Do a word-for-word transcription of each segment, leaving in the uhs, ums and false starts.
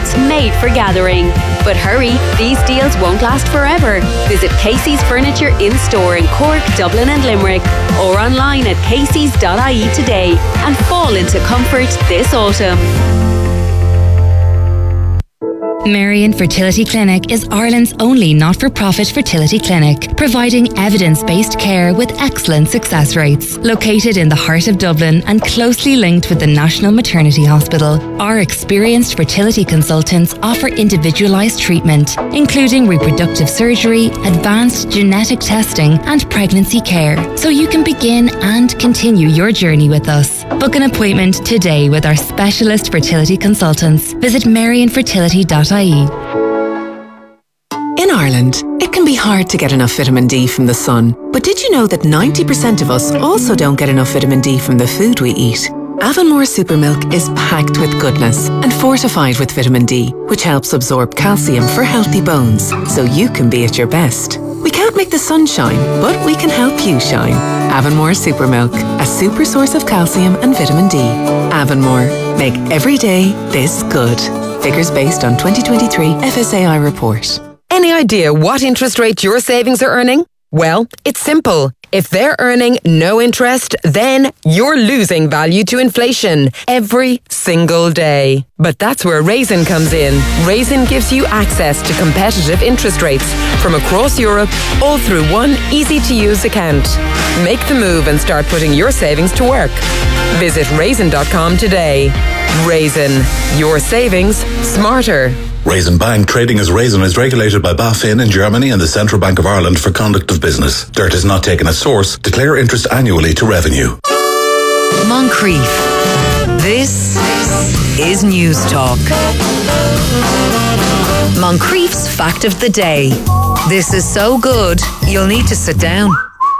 gifts made for gathering. But hurry, these deals won't last forever. Visit Casey's Furniture in-store in Cork, Dublin and Limerick, or online at caseys dot I E today and fall into comfort this autumn. Marion Fertility Clinic is Ireland's only not-for-profit fertility clinic, providing evidence-based care with excellent success rates. Located in the heart of Dublin and closely linked with the National Maternity Hospital, our experienced fertility consultants offer individualised treatment, including reproductive surgery, advanced genetic testing and pregnancy care, so you can begin and continue your journey with us. Book an appointment today with our specialist fertility consultants. Visit marion fertility dot I E. In Ireland, it can be hard to get enough vitamin D from the sun. But did you know that ninety percent of us also don't get enough vitamin D from the food we eat? Avonmore Supermilk is packed with goodness and fortified with vitamin D, which helps absorb calcium for healthy bones, so you can be at your best. We can't make the sun shine, but we can help you shine. Avonmore Supermilk, a super source of calcium and vitamin D. Avonmore, make every day this good. Figures based on twenty twenty-three F S A I report. Any idea what interest rate your savings are earning? Well, it's simple. If they're earning no interest, then you're losing value to inflation every single day. But that's where Raisin comes in. Raisin gives you access to competitive interest rates from across Europe, all through one easy-to-use account. Make the move and start putting your savings to work. Visit raisin dot com today. Raisin, your savings smarter. Raisin Bank, trading as Raisin, is regulated by BaFin in Germany and the Central Bank of Ireland for conduct of business. Dirt is not taken as source. Declare interest annually to revenue. Moncrief. This is News Talk. Moncrief's Fact of the Day. This is so good, you'll need to sit down.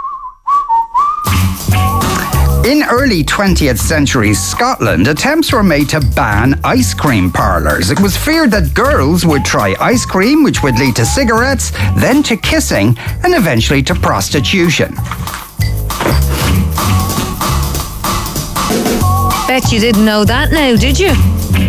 In early twentieth century Scotland, attempts were made to ban ice cream parlours. It was feared that girls would try ice cream, which would lead to cigarettes, then to kissing, and eventually to prostitution. Bet you didn't know that now, did you?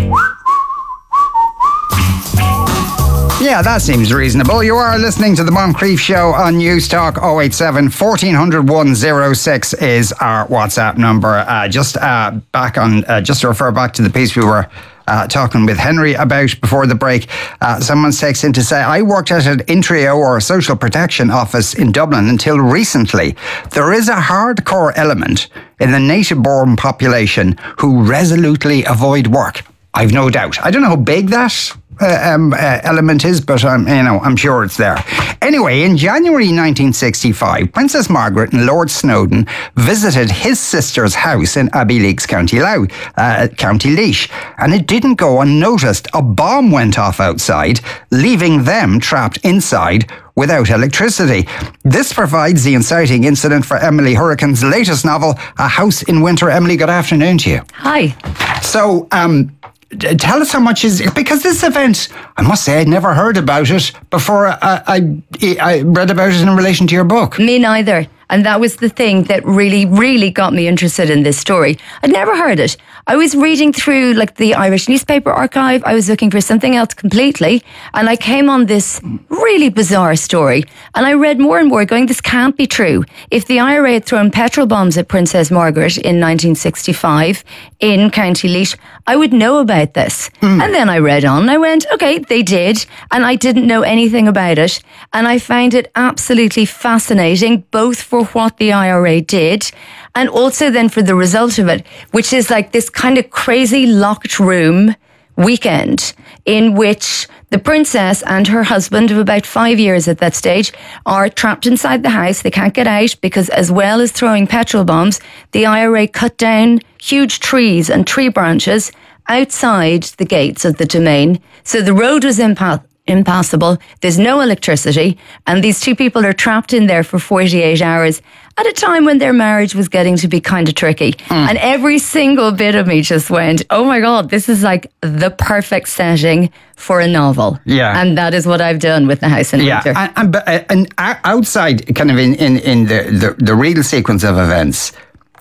Yeah, that seems reasonable. You are listening to the Moncrief Show on News Talk. oh eight seven, fourteen hundred, one oh six is our WhatsApp number. Uh, just uh, back on, uh, just to refer back to the piece we were uh, talking with Henry about before the break. Uh, someone's texting to say, I worked at an Intrio or a social protection office in Dublin until recently. There is a hardcore element in the native-born population who resolutely avoid work. I've no doubt. I don't know how big that Uh, um, uh, element is, but um, you know, I'm sure it's there. Anyway, in January nineteen sixty-five, Princess Margaret and Lord Snowdon visited his sister's house in Abbeyleix, County Low, uh, County Laois, and it didn't go unnoticed. A bomb went off outside, leaving them trapped inside without electricity. This provides the inciting incident for Emily Hurricane's latest novel, A House in Winter. Emily, good afternoon to you. Hi. So, um, tell us how much is it, because this event, I must say, I'd never heard about it before I, I, I read about it in relation to your book. Me neither. And that was the thing that really, really got me interested in this story. I'd never heard it. I was reading through like the Irish newspaper archive. I was looking for something else completely. And I came on this really bizarre story. And I read more and more going, this can't be true. If the I R A had thrown petrol bombs at Princess Margaret in nineteen sixty-five in County Laois, I would know about this. Mm. And then I read on and I went, okay, they did. And I didn't know anything about it. And I found it absolutely fascinating, both for what the I R A did and also then for the result of it, which is like this kind of crazy locked room weekend in which the princess and her husband of about five years at that stage are trapped inside the house. They can't get out because, as well as throwing petrol bombs, the I R A cut down huge trees and tree branches outside the gates of the domain. So the road was impassable. Impassable. There's no electricity, and these two people are trapped in there for forty-eight hours at a time when their marriage was getting to be kind of tricky. Mm. And every single bit of me just went, oh my God, this is like the perfect setting for a novel. Yeah. And that is what I've done with The House in yeah. Winter. And, and, and outside, kind of in, in, in the, the, the real sequence of events,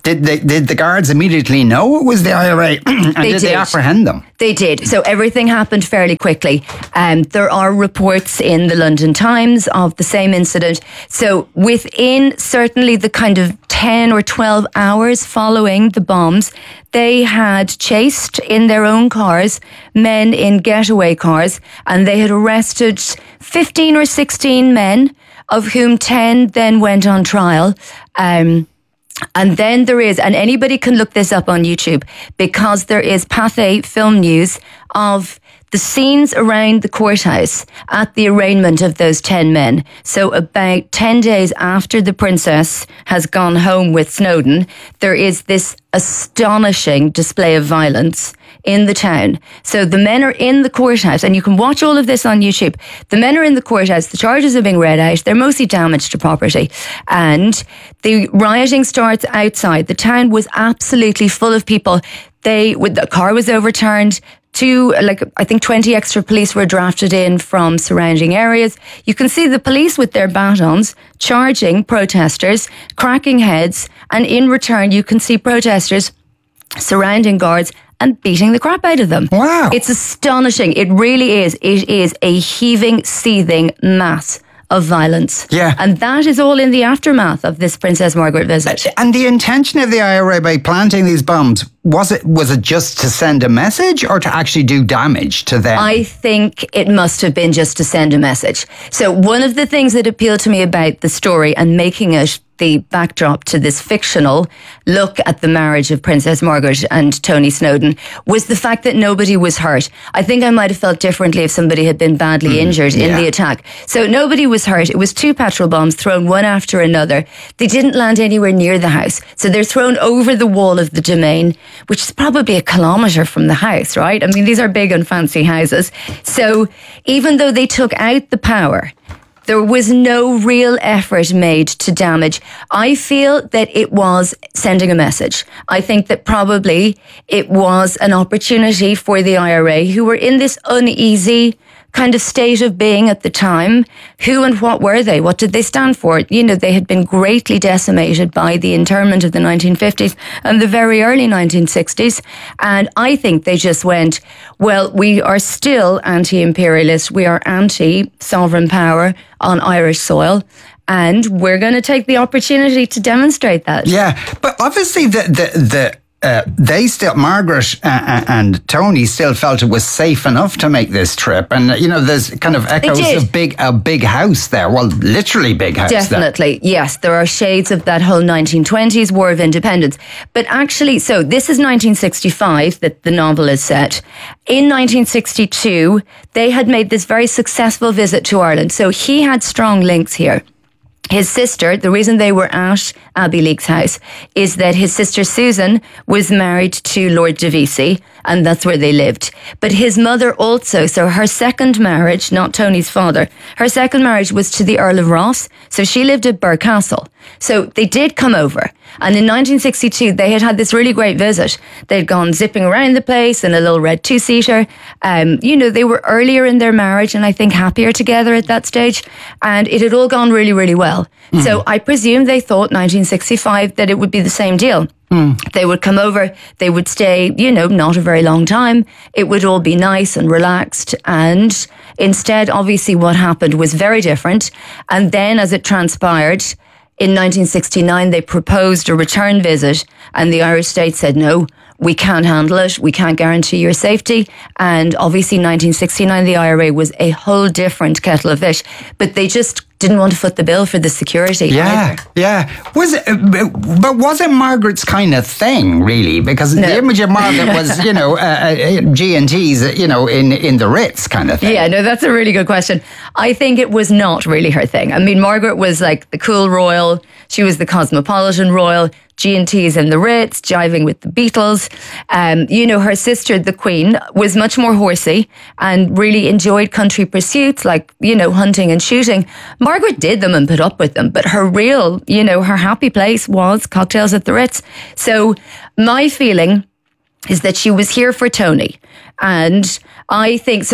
did they, did the guards immediately know it was the I R A? and They did, did. they apprehend them? They did. So everything happened fairly quickly. Um, there are reports in the London Times of the same incident. So within certainly the kind of ten or twelve hours following the bombs, they had chased in their own cars men in getaway cars, and they had arrested fifteen or sixteen men, of whom ten then went on trial. Um, And then there is, and anybody can look this up on YouTube, because there is Pathé Film News of the scenes around the courthouse at the arraignment of those ten men. So about ten days after the princess has gone home with Snowden, there is this astonishing display of violence in the town. So the men are in the courthouse, and you can watch all of this on YouTube. The men are in the courthouse, the charges are being read out, they're mostly damage to property, and the rioting starts outside. The town was absolutely full of people. They, the car was overturned. Two, like I think twenty extra police were drafted in from surrounding areas. You can see the police with their batons charging protesters, cracking heads, and in return you can see protesters surrounding guards and beating the crap out of them. Wow. It's astonishing. It really is. It is a heaving, seething mass of violence. Yeah. And that is all in the aftermath of this Princess Margaret visit. And the intention of the I R A by planting these bombs, was it was it just to send a message or to actually do damage to them? I think it must have been just to send a message. So one of the things that appealed to me about the story and making it the backdrop to this fictional look at the marriage of Princess Margaret and Tony Snowden was the fact that nobody was hurt. I think I might have felt differently if somebody had been badly mm, injured in yeah. the attack. So nobody was hurt. It was two petrol bombs thrown one after another. They didn't land anywhere near the house. So they're thrown over the wall of the domain, which is probably a kilometre from the house, right? I mean, these are big and fancy houses. So even though they took out the power, there was no real effort made to damage. I feel that it was sending a message. I think that probably it was an opportunity for the I R A, who were in this uneasy kind of state of being at the time. Who and what were they? What did they stand for? You know, they had been greatly decimated by the internment of the nineteen fifties and the very early nineteen sixties. And I think they just went, well, we are still anti-imperialist. We are anti-sovereign power on Irish soil. And we're going to take the opportunity to demonstrate that. Yeah, but obviously the the the uh, they still, Margaret uh, and Tony still felt it was safe enough to make this trip, and uh, you know, there's kind of echoes of big a big house there. Well, literally big house. Definitely, there. Yes. There are shades of that whole nineteen twenties War of Independence, but actually, so this is nineteen sixty-five that the novel is set. In nineteen sixty-two, they had made this very successful visit to Ireland, so he had strong links here. His sister, the reason they were at Abbeyleix House is that his sister Susan was married to Lord de Vesey, and that's where they lived. But his mother also, so her second marriage, not Tony's father, her second marriage was to the Earl of Ross, so she lived at Birr Castle. So they did come over. And in nineteen sixty-two, they had had this really great visit. They'd gone zipping around the place in a little red two-seater. Um, you know, they were earlier in their marriage and I think happier together at that stage. And it had all gone really, really well. Mm. So I presume they thought nineteen sixty-five that it would be the same deal. Mm. They would come over, they would stay, you know, not a very long time. It would all be nice and relaxed. And instead, obviously, what happened was very different. And then as it transpired, in nineteen sixty-nine, they proposed a return visit, and the Irish state said, no, we can't handle it. We can't guarantee your safety. And obviously, nineteen sixty-nine, the I R A was a whole different kettle of fish. But they just didn't want to foot the bill for the security. Yeah, either. yeah. Was it? But was it Margaret's kind of thing, really? Because no. the image of Margaret was, you know, uh, G and T's, you know, in in the Ritz kind of thing. Yeah, no, that's a really good question. I think it was not really her thing. I mean, Margaret was like the cool royal. She was the cosmopolitan royal. G and T's in the Ritz, jiving with the Beatles. Um, you know, her sister, the Queen, was much more horsey and really enjoyed country pursuits like, you know, hunting and shooting. Margaret did them and put up with them, but her real, you know, her happy place was cocktails at the Ritz. So my feeling is that she was here for Tony. And I think, so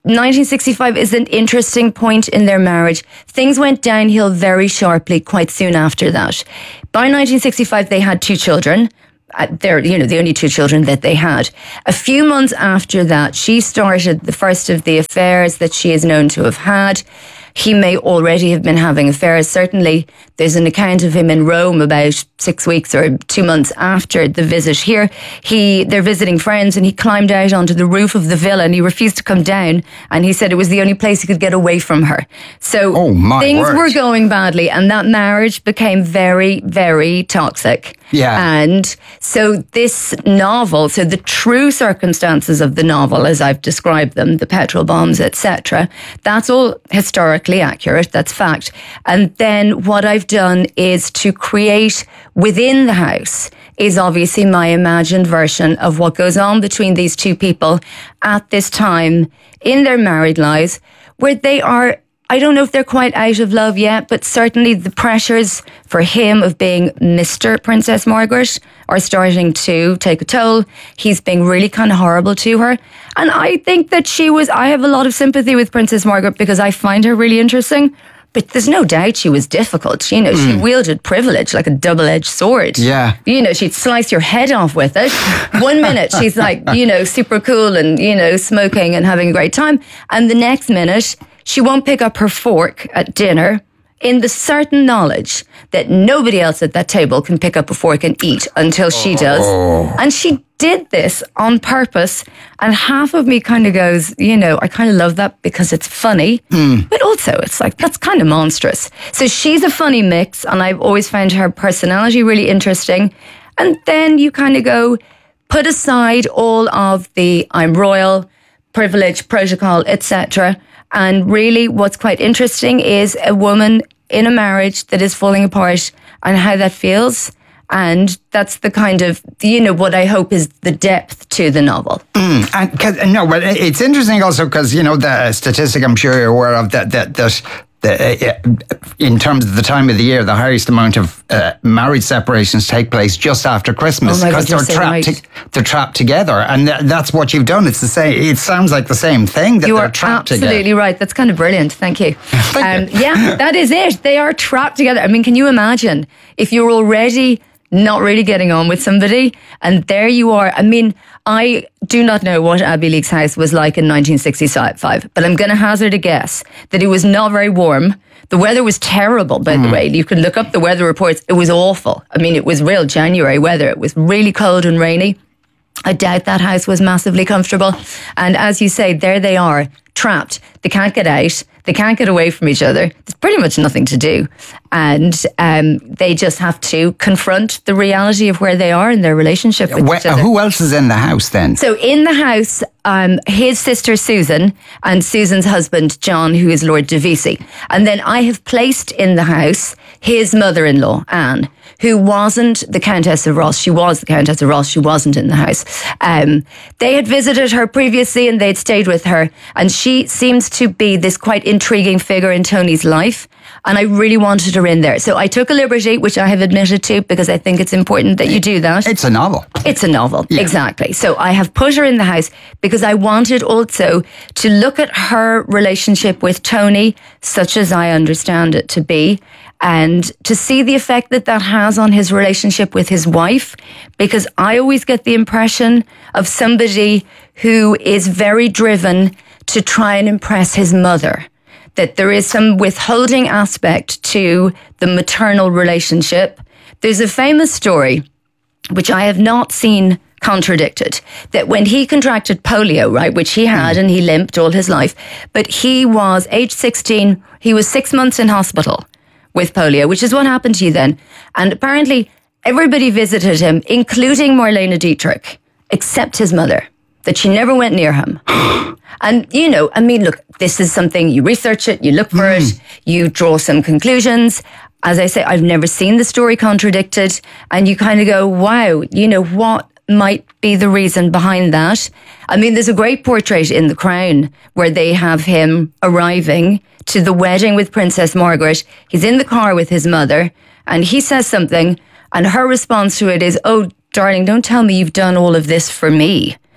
nineteen sixty-five is an interesting point in their marriage. Things went downhill very sharply quite soon after that. By nineteen sixty-five, they had two children. Uh, they're, you know, the only two children that they had. A few months after that, she started the first of the affairs that she is known to have had. He may already have been having affairs. Certainly, there's an account of him in Rome about six weeks or two months after the visit here. He, they're visiting friends, and he climbed out onto the roof of the villa, and he refused to come down. And he said it was the only place he could get away from her. So oh my things word. were going badly, and that marriage became very, very toxic. Yeah. And so this novel, so the true circumstances of the novel, as I've described them, the petrol bombs, et cetera, that's all historically accurate. That's fact. And then what I've done is to create within the house is obviously my imagined version of what goes on between these two people at this time in their married lives, where they are, I don't know if they're quite out of love yet, but certainly the pressures for him of being Mister Princess Margaret are starting to take a toll. He's being really kind of horrible to her. And I think that she was, I have a lot of sympathy with Princess Margaret because I find her really interesting. But there's no doubt she was difficult. You know, mm. she wielded privilege like a double-edged sword. Yeah. You know, she'd slice your head off with it. One minute she's like, you know, super cool and, you know, smoking and having a great time. And the next minute she won't pick up her fork at dinner in the certain knowledge that nobody else at that table can pick up a fork and eat until she does. Oh. And she did this on purpose. And half of me kind of goes, you know, I kind of love that because it's funny, mm. but also it's like, that's kind of monstrous. So she's a funny mix, and I've always found her personality really interesting. And then you kind of go, put aside all of the I'm royal, privilege, protocol, et cetera. And really what's quite interesting is a woman in a marriage that is falling apart and how that feels. And that's the kind of, you know, what I hope is the depth to the novel. Mm, and cause, no, but it's interesting also because, you know, the statistic I'm sure you're aware of that, that, that the, uh, in terms of the time of the year, the highest amount of uh, marriage separations take place just after Christmas because oh they're trapped. Right. To, they're trapped together, and th- that's what you've done. It's the same. It sounds like the same thing that you they're are trapped absolutely together. Right. That's kind of brilliant. Thank you. Thank um, you. Yeah, that is it. They are trapped together. I mean, can you imagine if you're already not really getting on with somebody, and there you are. I mean, I do not know what Abbey Leake's house was like in nineteen sixty-five, but I'm going to hazard a guess that it was not very warm. The weather was terrible, by mm. the way. You can look up the weather reports. It was awful. I mean, it was real January weather. It was really cold and rainy. I doubt that house was massively comfortable. And as you say, there they are, trapped. They can't get out. They can't get away from each other. There's pretty much nothing to do. And um, they just have to confront the reality of where they are in their relationship with Where, each other. Who else is in the house then? So in the house, um, his sister Susan and Susan's husband John, who is Lord Devisi. And then I have placed in the house his mother-in-law, Anne, who wasn't the Countess of Ross. She was the Countess of Ross. She wasn't in the house. Um, they had visited her previously and they'd stayed with her. And she seems to be this quite intriguing figure in Tony's life. And I really wanted her in there. So I took a liberty, which I have admitted to, because I think it's important that you do that. It's a novel. It's a novel, yeah. Exactly. So I have put her in the house because I wanted also to look at her relationship with Tony, such as I understand it to be, and to see the effect that that has on his relationship with his wife, because I always get the impression of somebody who is very driven to try and impress his mother, that there is some withholding aspect to the maternal relationship. There's a famous story, which I have not seen contradicted, that when he contracted polio, right, which he had mm. and he limped all his life, but he was age sixteen, he was six months in hospital with polio, which is what happened to you then. And apparently everybody visited him, including Marlene Dietrich, except his mother, that she never went near him. And, you know, I mean, look, this is something, you research it, you look for mm. it, you draw some conclusions. As I say, I've never seen the story contradicted. And you kind of go, wow, you know, what might be the reason behind that? I mean, there's a great portrait in The Crown where they have him arriving to the wedding with Princess Margaret. He's in the car with his mother and he says something and her response to it is, oh, darling, don't tell me you've done all of this for me.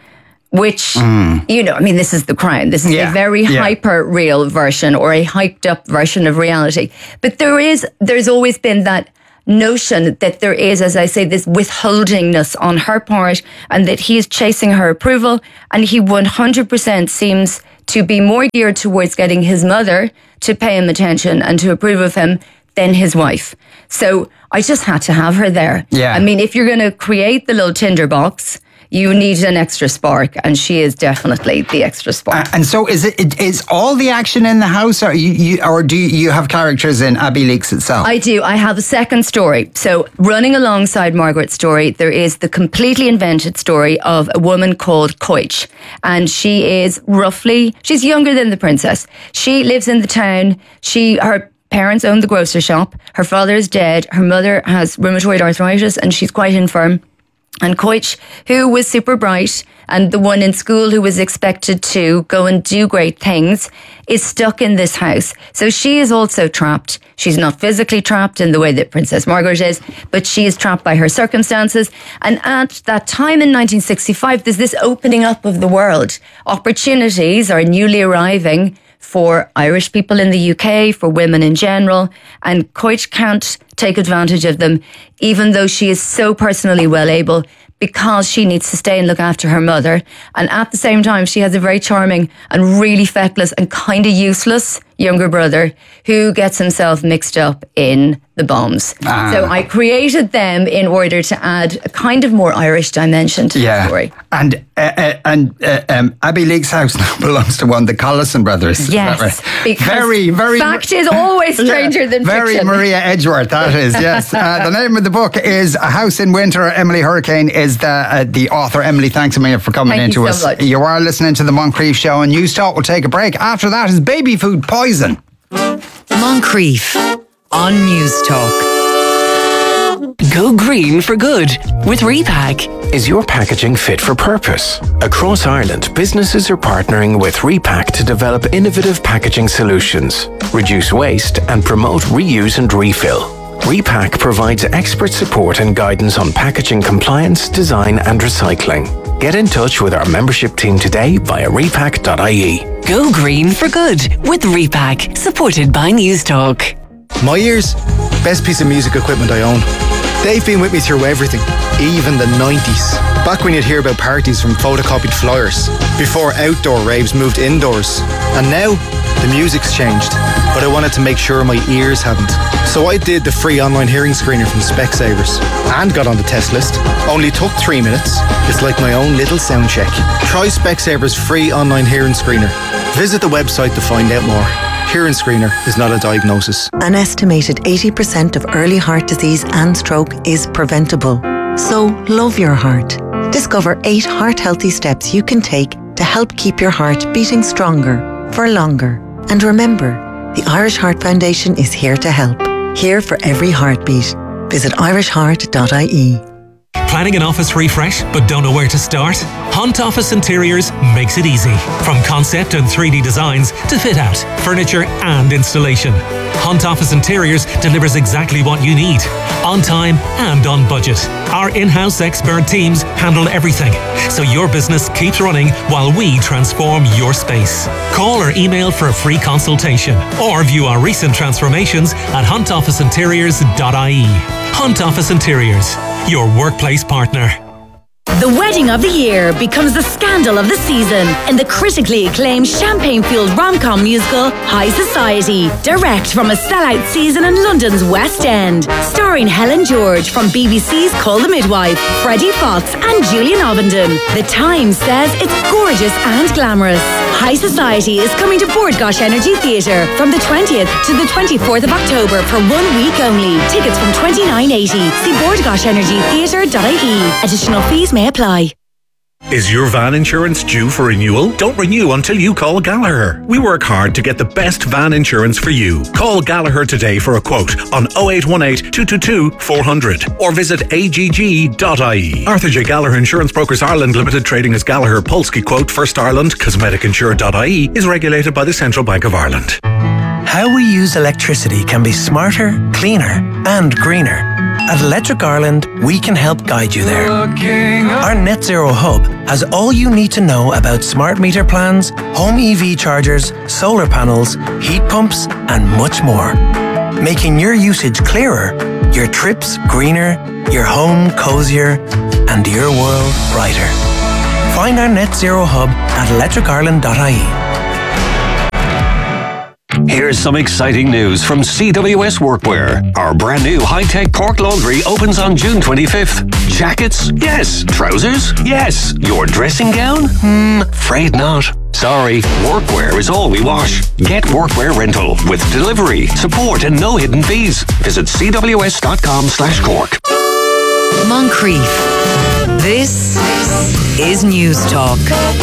which, mm. you know, I mean, this is The Crown. This is yeah. a very yeah. hyper-real version or a hyped-up version of reality. But there is, there's always been that notion that there is, as I say, this withholdingness on her part, and that he is chasing her approval, and he one hundred percent seems to be more geared towards getting his mother to pay him attention and to approve of him than his wife. So I just had to have her there. Yeah. I mean, if you're going to create the little tinder box, you need an extra spark, and she is definitely the extra spark. Uh, and so, is it is all the action in the house, or you, you or do you have characters in Abbey Leaks itself? I do. I have a second story. So, running alongside Margaret's story, there is the completely invented story of a woman called Coich, and she is roughly she's younger than the princess. She lives in the town. She her. Parents own the grocery shop. Her father is dead. Her mother has rheumatoid arthritis and she's quite infirm. And Coich, who was super bright and the one in school who was expected to go and do great things, is stuck in this house. So she is also trapped. She's not physically trapped in the way that Princess Margaret is, but she is trapped by her circumstances. And at that time in nineteen sixty-five, there's this opening up of the world. Opportunities are newly arriving for Irish people in the U K, for women in general, and Coich can't take advantage of them, even though she is so personally well able, because she needs to stay and look after her mother. And at the same time, she has a very charming and really feckless and kind of useless younger brother who gets himself mixed up in the bombs. Ah. So I created them in order to add a kind of more Irish dimension to yeah. the story. And uh, uh, and uh, um, Abbey Leaks house now belongs to one of the Collison brothers. Yes, right? because very, very fact is always stranger yeah, than very fiction. Very Maria Edgeworth, that is, yes. Uh, the name of the book is A House in Winter. Emily Hurricane is the uh, the author. Emily, thanks a million for coming Thank into you us. So much. You are listening to the Moncrief Show and News Talk. We'll take a break. After that is Baby Food Poison. Moncrief on News Talk. Go green for good with Repack. Is your packaging fit for purpose? Across Ireland, businesses are partnering with Repack to develop innovative packaging solutions, reduce waste and promote reuse and refill. Repack provides expert support and guidance on packaging compliance, design and recycling. Get in touch with our membership team today via repack dot I E. Go green for good with Repack, supported by News Talk. My ears, best piece of music equipment I own. They've been with me through everything, even the nineties. Back when you'd hear about parties from photocopied flyers, before outdoor raves moved indoors. And now, the music's changed, but I wanted to make sure my ears hadn't. So I did the free online hearing screener from Specsavers and got on the test list. Only took three minutes. It's like my own little sound check. Try Specsavers free online hearing screener. Visit the website to find out more. Hearing screener is not a diagnosis. An estimated eighty percent of early heart disease and stroke is preventable. So love your heart. Discover eight heart-healthy steps you can take to help keep your heart beating stronger for longer. And remember, the Irish Heart Foundation is here to help. Here for every heartbeat. Visit irish heart dot I E. Planning an office refresh but don't know where to start? Hunt Office Interiors makes it easy. From concept and three D designs to fit out, furniture and installation. Hunt Office Interiors delivers exactly what you need, on time and on budget. Our in-house expert teams handle everything, so your business keeps running while we transform your space. Call or email for a free consultation or view our recent transformations at hunt office interiors dot I E. Hunt Office Interiors, your workplace partner. The wedding of the year becomes the scandal of the season in the critically acclaimed champagne-fueled rom-com musical High Society, direct from a sellout season in London's West End. Starring Helen George from B B C's Call the Midwife, Freddie Fox and Julian Ovenden. The Times says it's gorgeous and glamorous. High Society is coming to Bord Gáis Energy Theatre from the twentieth to the twenty-fourth of October for one week only. Tickets from twenty-nine eighty. See bord gáis energy theatre dot I E. Additional fees may apply. Is your van insurance due for renewal? Don't renew until you call Gallagher. We work hard to get the best van insurance for you. Call Gallagher today for a quote on oh eight one eight, two two two, four hundred or visit A G G dot I E. Arthur J. Gallagher Insurance Brokers Ireland Limited, trading as Gallagher Polski Quote First Ireland, Cosmetic Insure dot I E, is regulated by the Central Bank of Ireland. How we use electricity can be smarter, cleaner and greener. At Electric Ireland, we can help guide you there. Our Net Zero Hub has all you need to know about smart meter plans, home E V chargers, solar panels, heat pumps, and much more. Making your usage clearer, your trips greener, your home cozier, and your world brighter. Find our Net Zero Hub at electric ireland dot I E. Here's some exciting news from C W S Workwear. Our brand new high-tech Cork laundry opens on June twenty-fifth. Jackets? Yes. Trousers? Yes. Your dressing gown? Hmm, afraid not. Sorry, workwear is all we wash. Get workwear rental with delivery, support and no hidden fees. Visit c w s dot com slash cork. Moncrief. This is News Talk.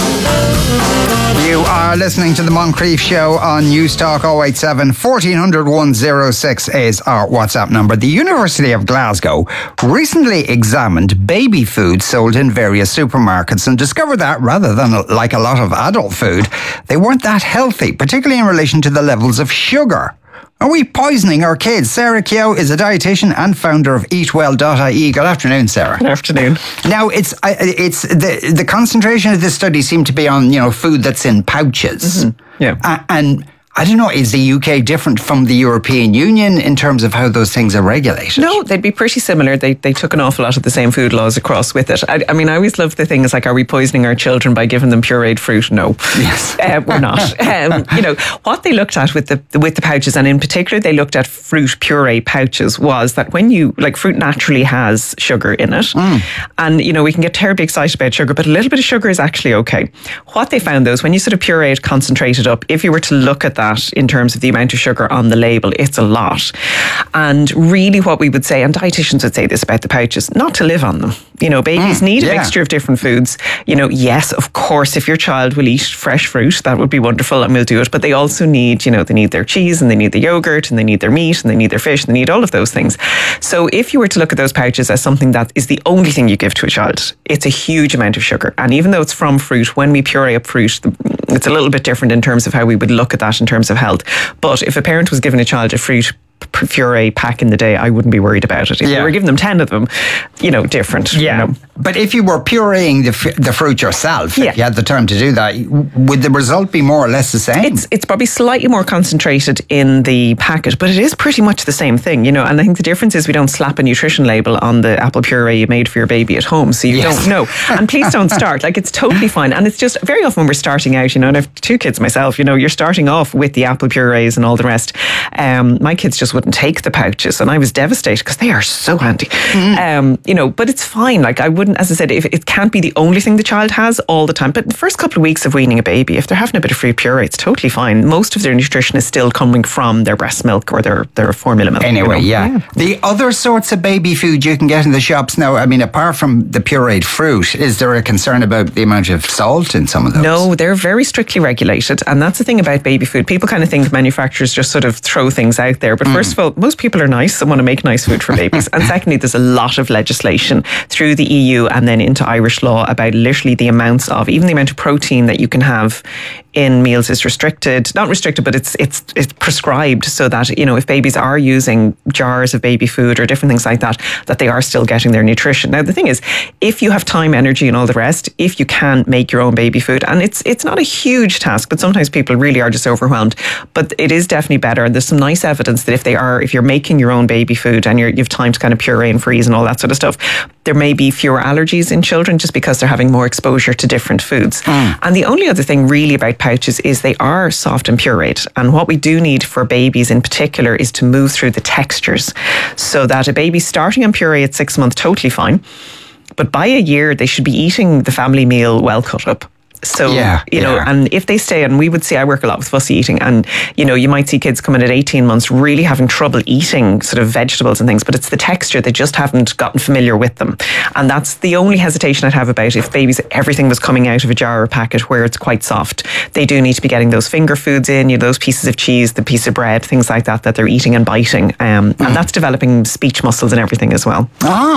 You are listening to the Moncrief Show on News Talk. oh eight seven, fourteen hundred, one oh six is our WhatsApp number. The University of Glasgow recently examined baby food sold in various supermarkets and discovered that, rather than like a lot of adult food, they weren't that healthy, particularly in relation to the levels of sugar. Are we poisoning our kids? Sarah Keogh is a dietitian and founder of eat well dot I E. Good afternoon, Sarah. Good afternoon. Now, it's it's the the concentration of this study seemed to be on, you know, food that's in pouches. Mm-hmm. Yeah. Uh, and I don't know, is the U K different from the European Union in terms of how those things are regulated? No, they'd be pretty similar. They they took an awful lot of the same food laws across with it. I, I mean, I always love the things like, are we poisoning our children by giving them pureed fruit? No. Yes. Uh, we're not. um, you know, what they looked at with the with the pouches, and in particular they looked at fruit puree pouches, was that when you, like, fruit naturally has sugar in it. Mm. And, you know, we can get terribly excited about sugar, but a little bit of sugar is actually okay. What they found, though, is when you sort of puree it, concentrate it up, if you were to look at that in terms of the amount of sugar on the label, it's a lot. And really what we would say, and dietitians would say this about the pouches, not to live on them. You know, babies mm, need a yeah. mixture of different foods. You know, yes, of course, if your child will eat fresh fruit, that would be wonderful and we'll do it. But they also need, you know, they need their cheese and they need the yogurt and they need their meat and they need their fish and they need all of those things. So if you were to look at those pouches as something that is the only thing you give to a child, it's a huge amount of sugar. And even though it's from fruit, when we puree up fruit, it's a little bit different in terms of how we would look at that in terms of health. But if a parent was giving a child a fruit puree pack in the day, I wouldn't be worried about it. If yeah. you were giving them ten of them, you know, different. Yeah. You know. But if you were pureeing the, f- the fruit yourself, yeah. if you had the time to do that, would the result be more or less the same? It's it's probably slightly more concentrated in the packet, but it is pretty much the same thing, you know. And I think the difference is we don't slap a nutrition label on the apple puree you made for your baby at home, so you yes. don't know. And please don't start. Like, it's totally fine. And it's just, very often when we're starting out, you know, and I have two kids myself, you know, you're starting off with the apple purees and all the rest. Um, my kids just wouldn't take the pouches, and I was devastated because they are so handy. Mm. Um, you know, but it's fine. Like, I wouldn't, as I said, if it can't be the only thing the child has all the time. But the first couple of weeks of weaning a baby, if they're having a bit of fruit puree, it's totally fine. Most of their nutrition is still coming from their breast milk or their, their formula milk. Anyway, you know? yeah. yeah. The other sorts of baby food you can get in the shops now, I mean, apart from the pureed fruit, is there a concern about the amount of salt in some of those? No, they're very strictly regulated. And that's the thing about baby food. People kind of think manufacturers just sort of throw things out there. But mm. first of all, most people are nice and want to make nice food for babies. And secondly, there's a lot of legislation through the E U and then into Irish law about literally the amounts of, even the amount of protein that you can have in meals is restricted. Not restricted, but it's it's it's prescribed, so that, you know, if babies are using jars of baby food or different things like that, that they are still getting their nutrition. Now, the thing is, if you have time, energy and all the rest, if you can make your own baby food, and it's it's not a huge task, but sometimes people really are just overwhelmed, but it is definitely better. And there's some nice evidence that if they are, if you're making your own baby food and you're, you have time to kind of puree and freeze and all that sort of stuff, there may be fewer allergies in children just because they're having more exposure to different foods. Mm. And the only other thing really about pouches is they are soft and pureed. And what we do need for babies in particular is to move through the textures, so that a baby starting on puree at six months, totally fine. But by a year, they should be eating the family meal well cut up. So, yeah, you know, yeah. and if they stay, and we would say, I work a lot with fussy eating, and, you know, you might see kids coming at eighteen months really having trouble eating sort of vegetables and things, but it's the texture. They just haven't gotten familiar with them. And that's the only hesitation I'd have about if babies, everything was coming out of a jar or packet where it's quite soft. They do need to be getting those finger foods in, you know, those pieces of cheese, the piece of bread, things like that, that they're eating and biting. Um, mm. And that's developing speech muscles and everything as well. Ah,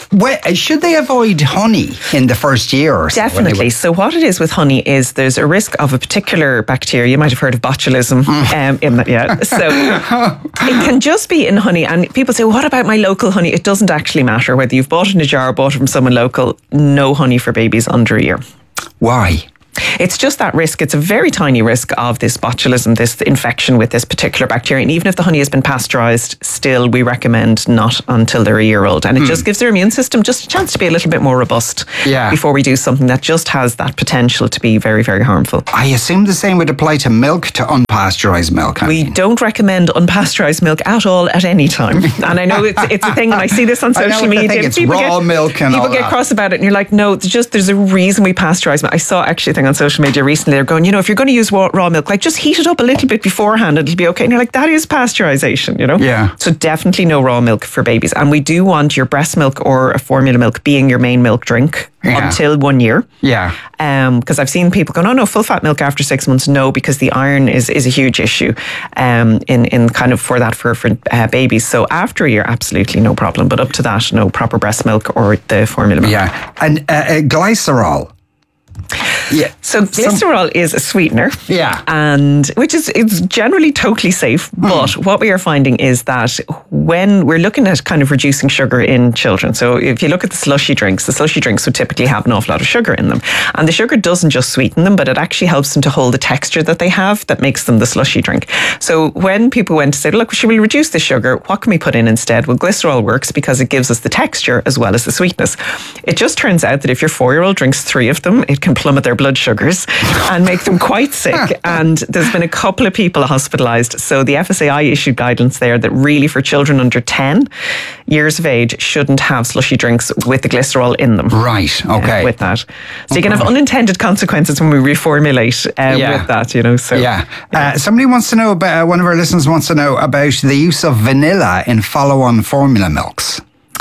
Well, should they avoid honey in the first year or so? Definitely. So what it is with honey is there's a risk of a particular bacteria. You might have heard of botulism. Mm. Um, in that, yeah. So it can just be in honey. And people say, what about my local honey? It doesn't actually matter whether you've bought it in a jar or bought it from someone local. No honey for babies under a year. Why? It's just that risk. It's a very tiny risk of this botulism, this infection with this particular bacteria. And even if the honey has been pasteurised, still we recommend not until they're a year old. And it mm. just gives their immune system just a chance to be a little bit more robust yeah. before we do something that just has that potential to be very, very harmful. I assume the same would apply to milk, to unpasteurised milk. I we mean. don't recommend unpasteurised milk at all at any time. And I know it's it's a thing, and I see this on social media. Think it's people raw get, milk and people all get that. cross about it, and you're like, no, it's just there's a reason we pasteurize milk. I saw actually a thing on social media recently. They're going, you know, if you're going to use raw, raw milk, like just heat it up a little bit beforehand, it'll be okay. And you're like, that is pasteurization, you know? Yeah. So definitely no raw milk for babies. And we do want your breast milk or a formula milk being your main milk drink yeah. until one year. Yeah. Because um, I've seen people go, no, no, full fat milk after six months. No, because the iron is, is a huge issue um, in, in kind of for that for, for uh, babies. So after a year, absolutely no problem. But up to that, no proper breast milk or the formula milk. Yeah. And uh, uh, glycerol. Yeah. So glycerol Some, is a sweetener. Yeah. And which is it's generally totally safe. Mm. But what we are finding is that when we're looking at kind of reducing sugar in children, so if you look at the slushy drinks, the slushy drinks would typically have an awful lot of sugar in them. And the sugar doesn't just sweeten them, but it actually helps them to hold the texture that they have that makes them the slushy drink. So when people went to say, look, should we reduce the sugar? What can we put in instead? Well, glycerol works because it gives us the texture as well as the sweetness. It just turns out that if your four-year-old drinks three of them, it can plummet their blood sugars and make them quite sick. And there's been a couple of people hospitalised. So the F S A I issued guidance there that really for children under ten years of age shouldn't have slushy drinks with the glycerol in them. Right, okay. Uh, with that. So okay. you can have unintended consequences when we reformulate uh, yeah. with that, you know. So Yeah. yeah. Uh, somebody wants to know about, uh, one of our listeners wants to know about the use of vanilla in follow-on formula milks.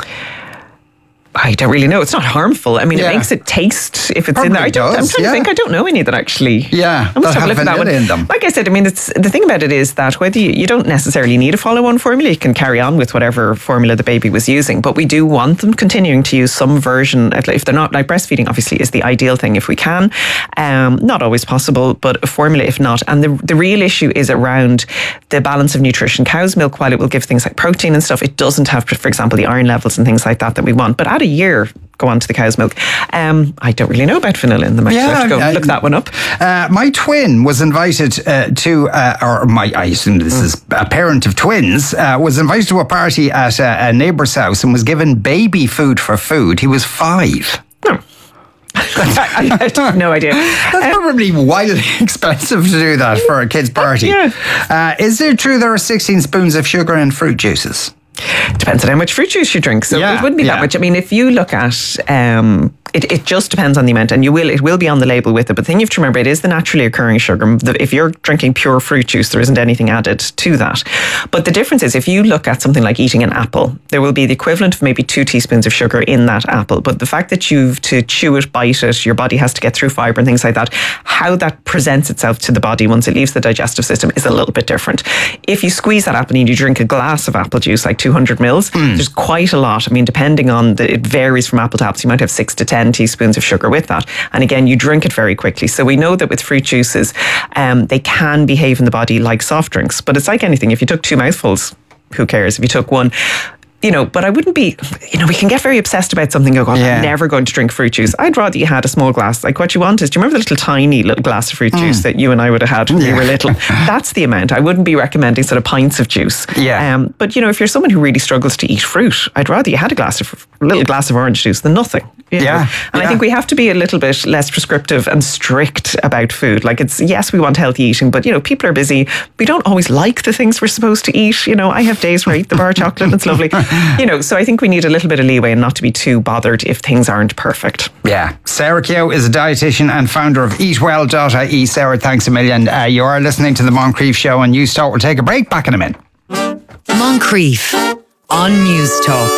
I don't really know. It's not harmful. I mean, yeah. it makes it taste if it's Probably in there. I don't, does, I'm trying yeah. to think. I don't know any that actually. Yeah, I must have, have a look at that one. in them. Like I said, I mean, it's the thing about it is that whether you, you don't necessarily need a follow-on formula, you can carry on with whatever formula the baby was using. But we do want them continuing to use some version. If they're not like breastfeeding, obviously is the ideal thing if we can. Um, not always possible, but a formula if not. And the the real issue is around the balance of nutrition. Cow's milk, while it will give things like protein and stuff, it doesn't have, for example, the iron levels and things like that that we want. But at a year, go on to the cow's milk. Um, I don't really know about vanilla in them. I yeah, have to go uh, look that one up. Uh, my twin was invited uh, to, uh, or my, I assume this is a parent of twins, uh, was invited to a party at a, a neighbour's house and was given baby food for food. He was five. Hmm. I, I have no idea. That's um, probably wildly expensive to do that for a kid's party. Yeah. Uh, is it true there are sixteen spoons of sugar in fruit juices? Depends on how much fruit juice you drink. So yeah, it wouldn't be yeah. that much. I mean, if you look at um, it, it just depends on the amount, and you will it will be on the label with it. But the thing you have to remember, it is the naturally occurring sugar. If you're drinking pure fruit juice, there isn't anything added to that. But the difference is, if you look at something like eating an apple, there will be the equivalent of maybe two teaspoons of sugar in that apple. But the fact that you've to chew it, bite it, your body has to get through fibre and things like that, how that presents itself to the body once it leaves the digestive system is a little bit different. If you squeeze that apple and you drink a glass of apple juice, like two hundred mils, mm. there's quite a lot. I mean, depending on the, it varies from apple to apple. So you might have six to ten teaspoons of sugar with that. And again, you drink it very quickly. So we know that with fruit juices, um, they can behave in the body like soft drinks. But it's like anything. If you took two mouthfuls, who cares? If you took one, you know, but I wouldn't be, you know, we can get very obsessed about something. Go, oh, yeah. I'm never going to drink fruit juice. I'd rather you had a small glass. Like what you want is, do you remember the little tiny little glass of fruit mm. juice that you and I would have had when yeah. we were little? That's the amount. I wouldn't be recommending sort of pints of juice. Yeah. Um, but, you know, if you're someone who really struggles to eat fruit, I'd rather you had a glass of, a little glass of orange juice than nothing. You know? Yeah. And yeah. I think we have to be a little bit less prescriptive and strict about food. Like it's, yes, we want healthy eating, but, you know, people are busy. We don't always like the things we're supposed to eat. You know, I have days where I eat the bar of chocolate and it's lovely. You know, so I think we need a little bit of leeway and not to be too bothered if things aren't perfect. Yeah. Sarah Keogh is a dietitian and founder of eat well dot I E. Sarah, thanks a million. Uh, you are listening to the Moncrief Show on News Talk. We'll take a break. Back in a minute. Moncrief on News Talk.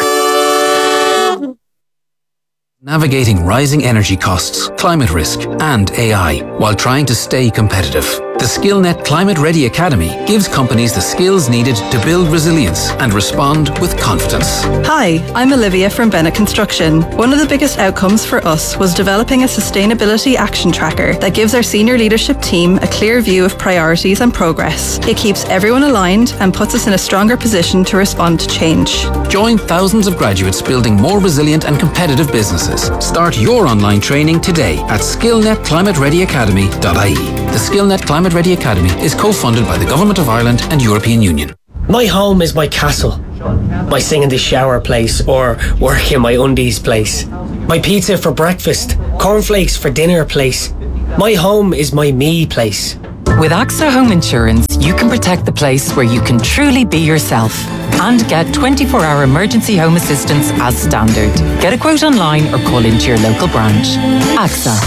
Navigating rising energy costs, climate risk, and A I while trying to stay competitive. The SkillNet Climate Ready Academy gives companies the skills needed to build resilience and respond with confidence. Hi, I'm Olivia from Bennett Construction. One of the biggest outcomes for us was developing a sustainability action tracker that gives our senior leadership team a clear view of priorities and progress. It keeps everyone aligned and puts us in a stronger position to respond to change. Join thousands of graduates building more resilient and competitive businesses. Start your online training today at skill net climate ready academy dot I E. The SkillNet Climate Ready Academy is co-funded by the Government of Ireland and European Union. My home is my castle. My sing in the shower place or work in my undies place. My pizza for breakfast, cornflakes for dinner place. My home is my me place. With AXA Home Insurance, you can protect the place where you can truly be yourself and get twenty-four hour emergency home assistance as standard. Get a quote online or call into your local branch. AXA.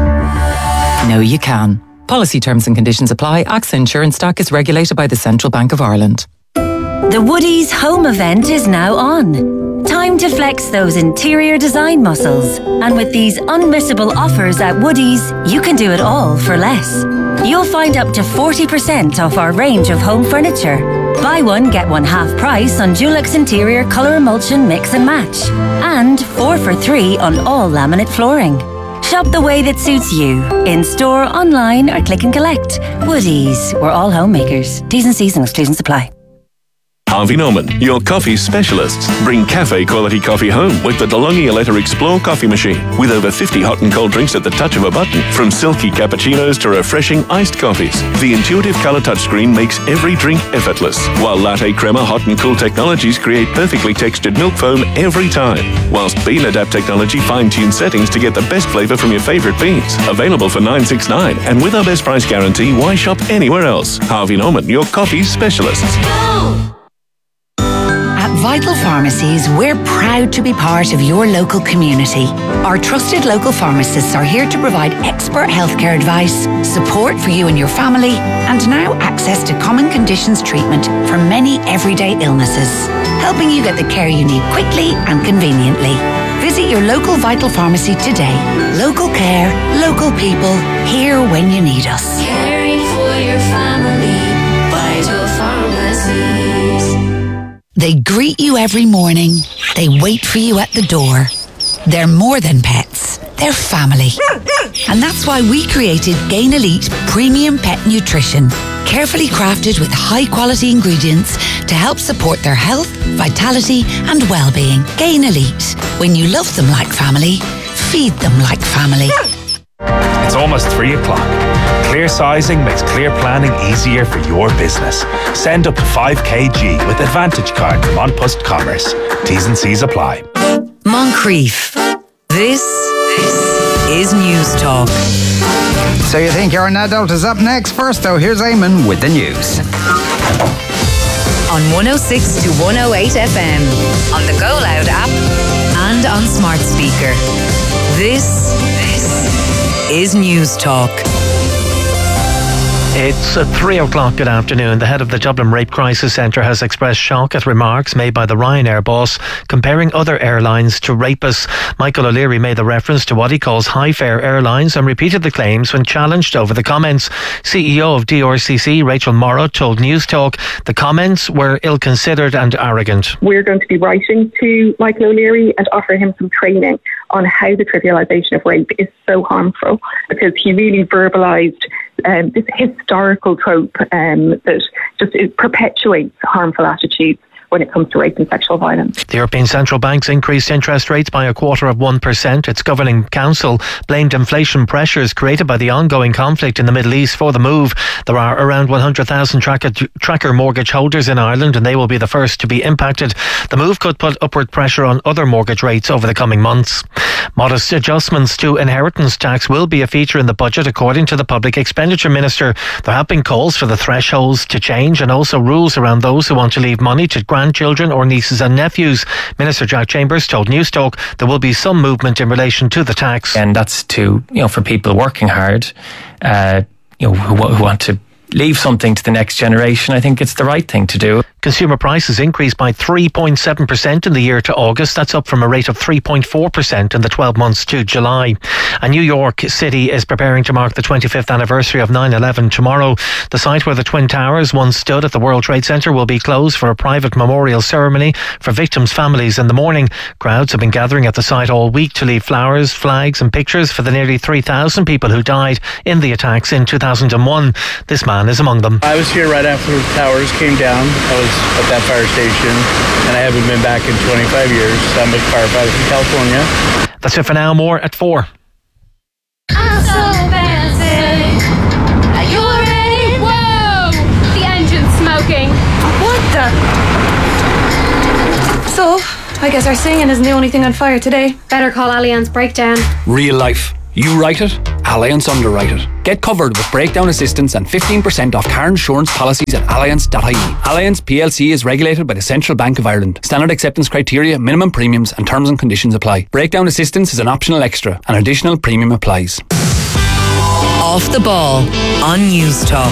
No, you can. Policy terms and conditions apply. AXA Insurance Stock is regulated by the Central Bank of Ireland. The Woodies home event is now on. Time to flex those interior design muscles. And with these unmissable offers at Woodies, you can do it all for less. You'll find up to forty percent off our range of home furniture. Buy one, get one half price on Dulux Interior Colour Emulsion Mix and Match. And four for three on all laminate flooring. Shop the way that suits you. In store, online or click and collect. Woodies. We're all homemakers. T's and C's and exclusions apply. Harvey Norman, your coffee specialists. Bring cafe quality coffee home with the DeLonghi Aletta Explore coffee machine. With over fifty hot and cold drinks at the touch of a button. From silky cappuccinos to refreshing iced coffees. The intuitive colour touchscreen makes every drink effortless. While latte crema hot and cool technologies create perfectly textured milk foam every time. Whilst Bean Adapt technology fine-tunes settings to get the best flavour from your favourite beans. Available for nine sixty-nine. And with our best price guarantee, why shop anywhere else? Harvey Norman, your coffee specialists. At Vital Pharmacies, we're proud to be part of your local community. Our trusted local pharmacists are here to provide expert healthcare advice, support for you and your family, and now access to common conditions treatment for many everyday illnesses, helping you get the care you need quickly and conveniently. Visit your local Vital Pharmacy today. Local care, local people, here when you need us. Caring for your family, Vital Pharmacies. They greet you every morning. They wait for you at the door. They're more than pets. They're family. And that's why we created Gain Elite Premium Pet Nutrition. Carefully crafted with high quality ingredients to help support their health, vitality and well-being. Gain Elite. When you love them like family, feed them like family. It's almost three o'clock. Clear sizing makes clear planning easier for your business. Send up to five kilograms with Advantage Card from An Post Commerce. T's and C's apply. Moncrief. This, this is News Talk. So you think you're an adult is up next? First though, here's Eamon with the news. On one oh six to one oh eight F M, on the Go Loud app and on smart speaker. This, this is News Talk. It's at three o'clock good afternoon. The head of the Dublin Rape Crisis Centre has expressed shock at remarks made by the Ryanair boss comparing other airlines to rapists. Michael O'Leary made the reference to what he calls high-fare airlines and repeated the claims when challenged over the comments. C E O of D R C C, Rachel Morrow, told News Talk the comments were ill-considered and arrogant. We're going to be writing to Michael O'Leary and offer him some training on how the trivialisation of rape is so harmful, because he really verbalised Um, this historical trope um, that just it perpetuates harmful attitudes when it comes to rape and sexual violence. The European Central Bank's increased interest rates by a quarter of one percent. Its governing council blamed inflation pressures created by the ongoing conflict in the Middle East for the move. There are around one hundred thousand tracker, tracker mortgage holders in Ireland and they will be the first to be impacted. The move could put upward pressure on other mortgage rates over the coming months. Modest adjustments to inheritance tax will be a feature in the budget, according to the Public Expenditure Minister. There have been calls for the thresholds to change and also rules around those who want to leave money to grandchildren or nieces and nephews. Minister Jack Chambers told News Talk there will be some movement in relation to the tax. And that's to, you know, for people working hard, uh, you know, who, who want to leave something to the next generation. I think it's the right thing to do. Consumer prices increased by three point seven percent in the year to August. That's up from a rate of three point four percent in the twelve months to July. And New York City is preparing to mark the twenty-fifth anniversary of nine eleven tomorrow. The site where the Twin Towers once stood at the World Trade Center will be closed for a private memorial ceremony for victims' families in the morning. Crowds have been gathering at the site all week to leave flowers, flags and pictures for the nearly three thousand people who died in the attacks in two thousand one. This man is among them. I was here right after the towers came down. I was at that fire station and I haven't been back in twenty-five years. I'm a firefighter from California. That's it for now. More at four. I'm so fancy. Are you ready? Whoa! The engine's smoking. What the? So, I guess our singing isn't the only thing on fire today. Better call Allianz Breakdown. Real life. You write it, Allianz underwrite it. Get covered with breakdown assistance and fifteen percent off car insurance policies at allianz dot I E. Allianz P L C is regulated by the Central Bank of Ireland. Standard acceptance criteria, minimum premiums and terms and conditions apply. Breakdown assistance is an optional extra. An additional premium applies. Off the Ball on News Talk.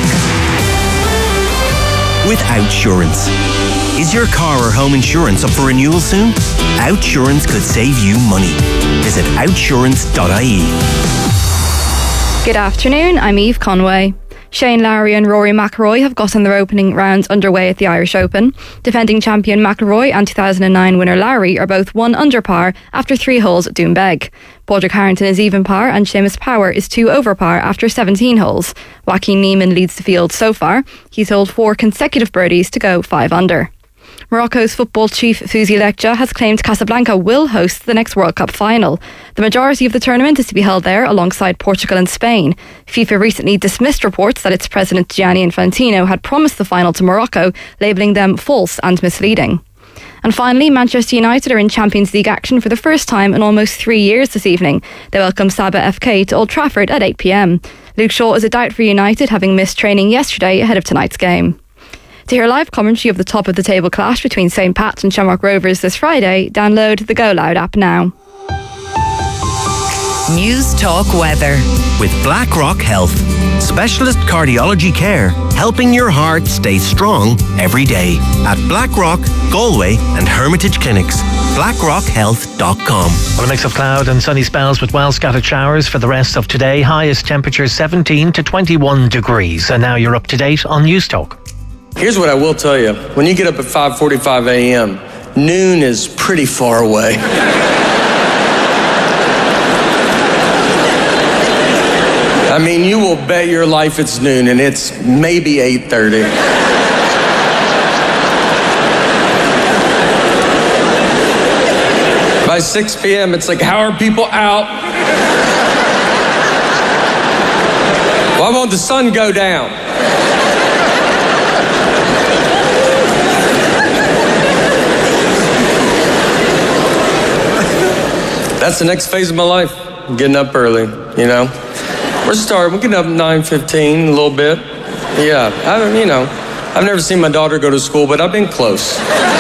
With Outsurance. Is your car or home insurance up for renewal soon? Outsurance could save you money. Visit outsurance dot I E. Good afternoon, I'm Eve Conway. Shane Lowry and Rory McIlroy have gotten their opening rounds underway at the Irish Open. Defending champion McIlroy and two thousand nine winner Lowry are both one under par after three holes at Doonbeg. Padraig Harrington is even par and Seamus Power is two over par after seventeen holes. Joaquin Niemann leads the field so far. He's held four consecutive birdies to go five under. Morocco's football chief Fouzi Lekja has claimed Casablanca will host the next World Cup final. The majority of the tournament is to be held there alongside Portugal and Spain. FIFA recently dismissed reports that its president Gianni Infantino had promised the final to Morocco, labelling them false and misleading. And finally, Manchester United are in Champions League action for the first time in almost three years this evening. They welcome Saba F K to Old Trafford at eight p m. Luke Shaw is a doubt for United, having missed training yesterday ahead of tonight's game. To hear live commentary of the top of the table clash between Saint Pat's and Shamrock Rovers this Friday, download the Go Loud app now. News Talk Weather. With BlackRock Health. Specialist cardiology care, helping your heart stay strong every day. At BlackRock, Galway and Hermitage Clinics. blackrock health dot com. Well, a mix of cloud and sunny spells with well scattered showers for the rest of today. Highest temperature seventeen to twenty-one degrees. And now you're up to date on News Talk. Here's what I will tell you. When you get up at five forty-five a m, noon is pretty far away. I mean, you will bet your life it's noon, and it's maybe eight thirty. By six p m, it's like, how are people out? Why won't the sun go down? That's the next phase of my life. I'm getting up early, you know. We're starting. We're getting up at nine fifteen, a little bit. Yeah, I don't, you know, I've never seen my daughter go to school, but I've been close.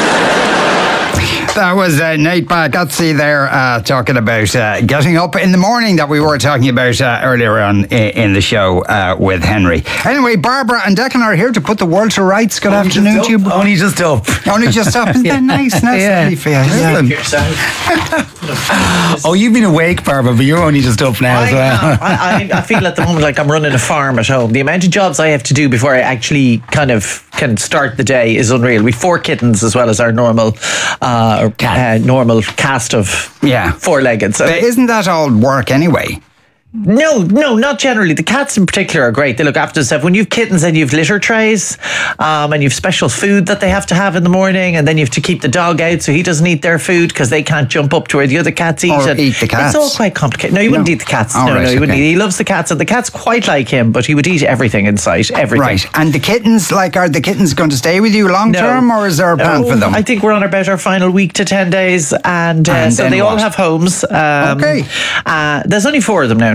That was uh, Nate Bargatze there uh, talking about uh, getting up in the morning that we were talking about uh, earlier on in, in the show uh, with Henry. Anyway, Barbara and Declan are here to put the world to rights. Good only afternoon to you. Only just up. Only just up. Isn't yeah. that nice? Nice yeah. for you. Yeah. Oh, you've been awake, Barbara, but you're only just up now I, as well. I, I, I feel at the moment like I'm running a farm at home. The amount of jobs I have to do before I actually kind of can start the day is unreal. We've four kittens as well as our normal uh, uh, normal cast of yeah. four-legged. So but isn't that all work anyway? No, no, not generally. The cats in particular are great. They look after themselves. When you've kittens, then you've litter trays, um, and you've special food that they have to have in the morning, and then you have to keep the dog out so he doesn't eat their food because they can't jump up to where the other cats eat. Or and eat the cats. It's all quite complicated. No, he wouldn't no. eat the cats. Oh, no, right, no, he okay. wouldn't eat. He loves the cats, and the cats quite like him, but he would eat everything in sight. Everything. Right. And the kittens, like, are the kittens going to stay with you long term, no. or is there a plan no, for them? I think we're on about our final week to ten days, and, uh, and so they what? all have homes. Um, okay. Uh, there's only four of them now, in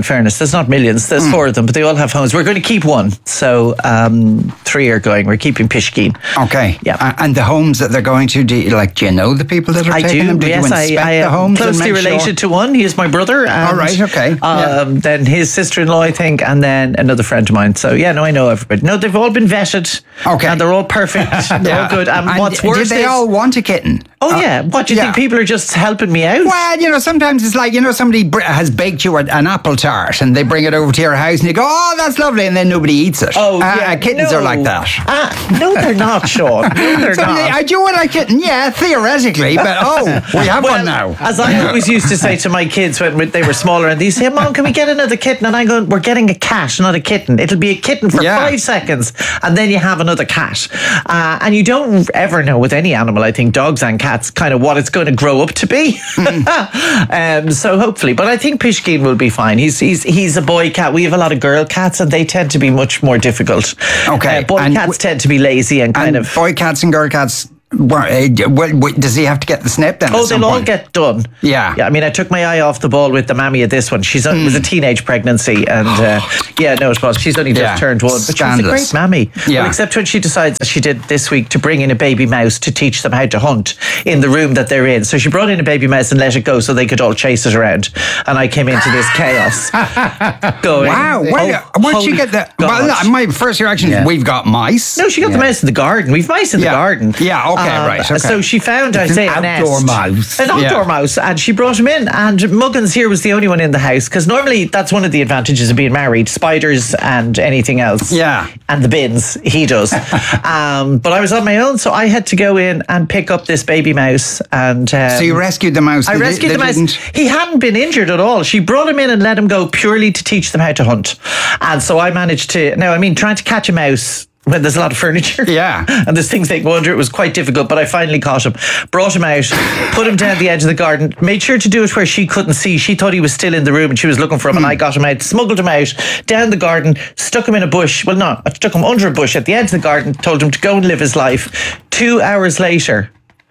fairness. There's not millions. There's mm. four of them, but they all have homes. We're going to keep one. So um, three are going. We're keeping Pishkeen. Okay. Yeah. Uh, and the homes that they're going to, do you, like, do you know the people that are I taking do. them? Did yes, you inspect I, I the homes? am closely related sure? to one. He is my brother. And, all right. Okay. Um, yeah. Then his sister-in-law, I think, and then another friend of mine. So yeah, no, I know everybody. No, they've all been vetted. Okay. And they're all perfect. They're yeah. all good. And, and what's did worse they is, all want a kitten? Oh uh, yeah. What do you yeah. think? People are just helping me out? Well, you know, sometimes it's like, you know, somebody br- has baked you an apple tart and they bring it over to your house and you go, oh, that's lovely, and then nobody eats it. Oh, uh, yeah. Kittens no. are like that. Uh, no, they're not, Sean. No, they're Somebody, not. I do want a kitten, yeah, theoretically, but oh, we have well, one now. As I always used to say to my kids when they were smaller, and they say, Mom, can we get another kitten? And I go, we're getting a cat, not a kitten. It'll be a kitten for yeah. five seconds, and then you have another cat. Uh, and you don't ever know with any animal, I think, dogs and cats, kind of what it's going to grow up to be. Mm. um, so hopefully, but I think Pishkeen will be fine. He's he's he's a boy cat. We have a lot of girl cats, and they tend to be much more difficult. Okay, uh, boy and cats w- tend to be lazy and kind and of boy cats and girl cats. Well, uh, well, does he have to get the snip then? Oh, they'll all get done. Yeah. Yeah. I mean, I took my eye off the ball with the mammy of this one. She's mm. It was a teenage pregnancy, and uh, yeah, no, it was. She's only just yeah. turned one, but Scandalous. she was a great mammy. Yeah. Well, except when she decides, as she did this week, to bring in a baby mouse to teach them how to hunt in the room that they're in. So she brought in a baby mouse and let it go so they could all chase it around. And I came into this chaos. Going, wow, where, oh, where'd she get that? Well, no, my first reaction yeah. is we've got mice. No, she got yeah. the mouse in the garden. We've mice in yeah. the garden. Yeah, okay, um, right. Okay. So she found, I it's say, an a outdoor nest. mouse. An outdoor yeah. mouse, and she brought him in. And Muggins here was the only one in the house, because normally that's one of the advantages of being married: spiders and anything else. Yeah, and the bins he does. um, but I was on my own, so I had to go in and pick up this baby mouse. And um, so you rescued the mouse. I they, rescued they the mouse. didn't... He hadn't been injured at all. She brought him in and let him go purely to teach them how to hunt. And so I managed to. Now, I mean, trying to catch a mouse when there's a lot of furniture. Yeah. And there's things they go under, it was quite difficult, but I finally caught him, brought him out, put him down the edge of the garden, made sure to do it where she couldn't see. She thought he was still in the room and she was looking for him, mm. and I got him out, smuggled him out, down the garden, stuck him in a bush. Well, no, I stuck him under a bush at the edge of the garden, told him to go and live his life. Two hours later,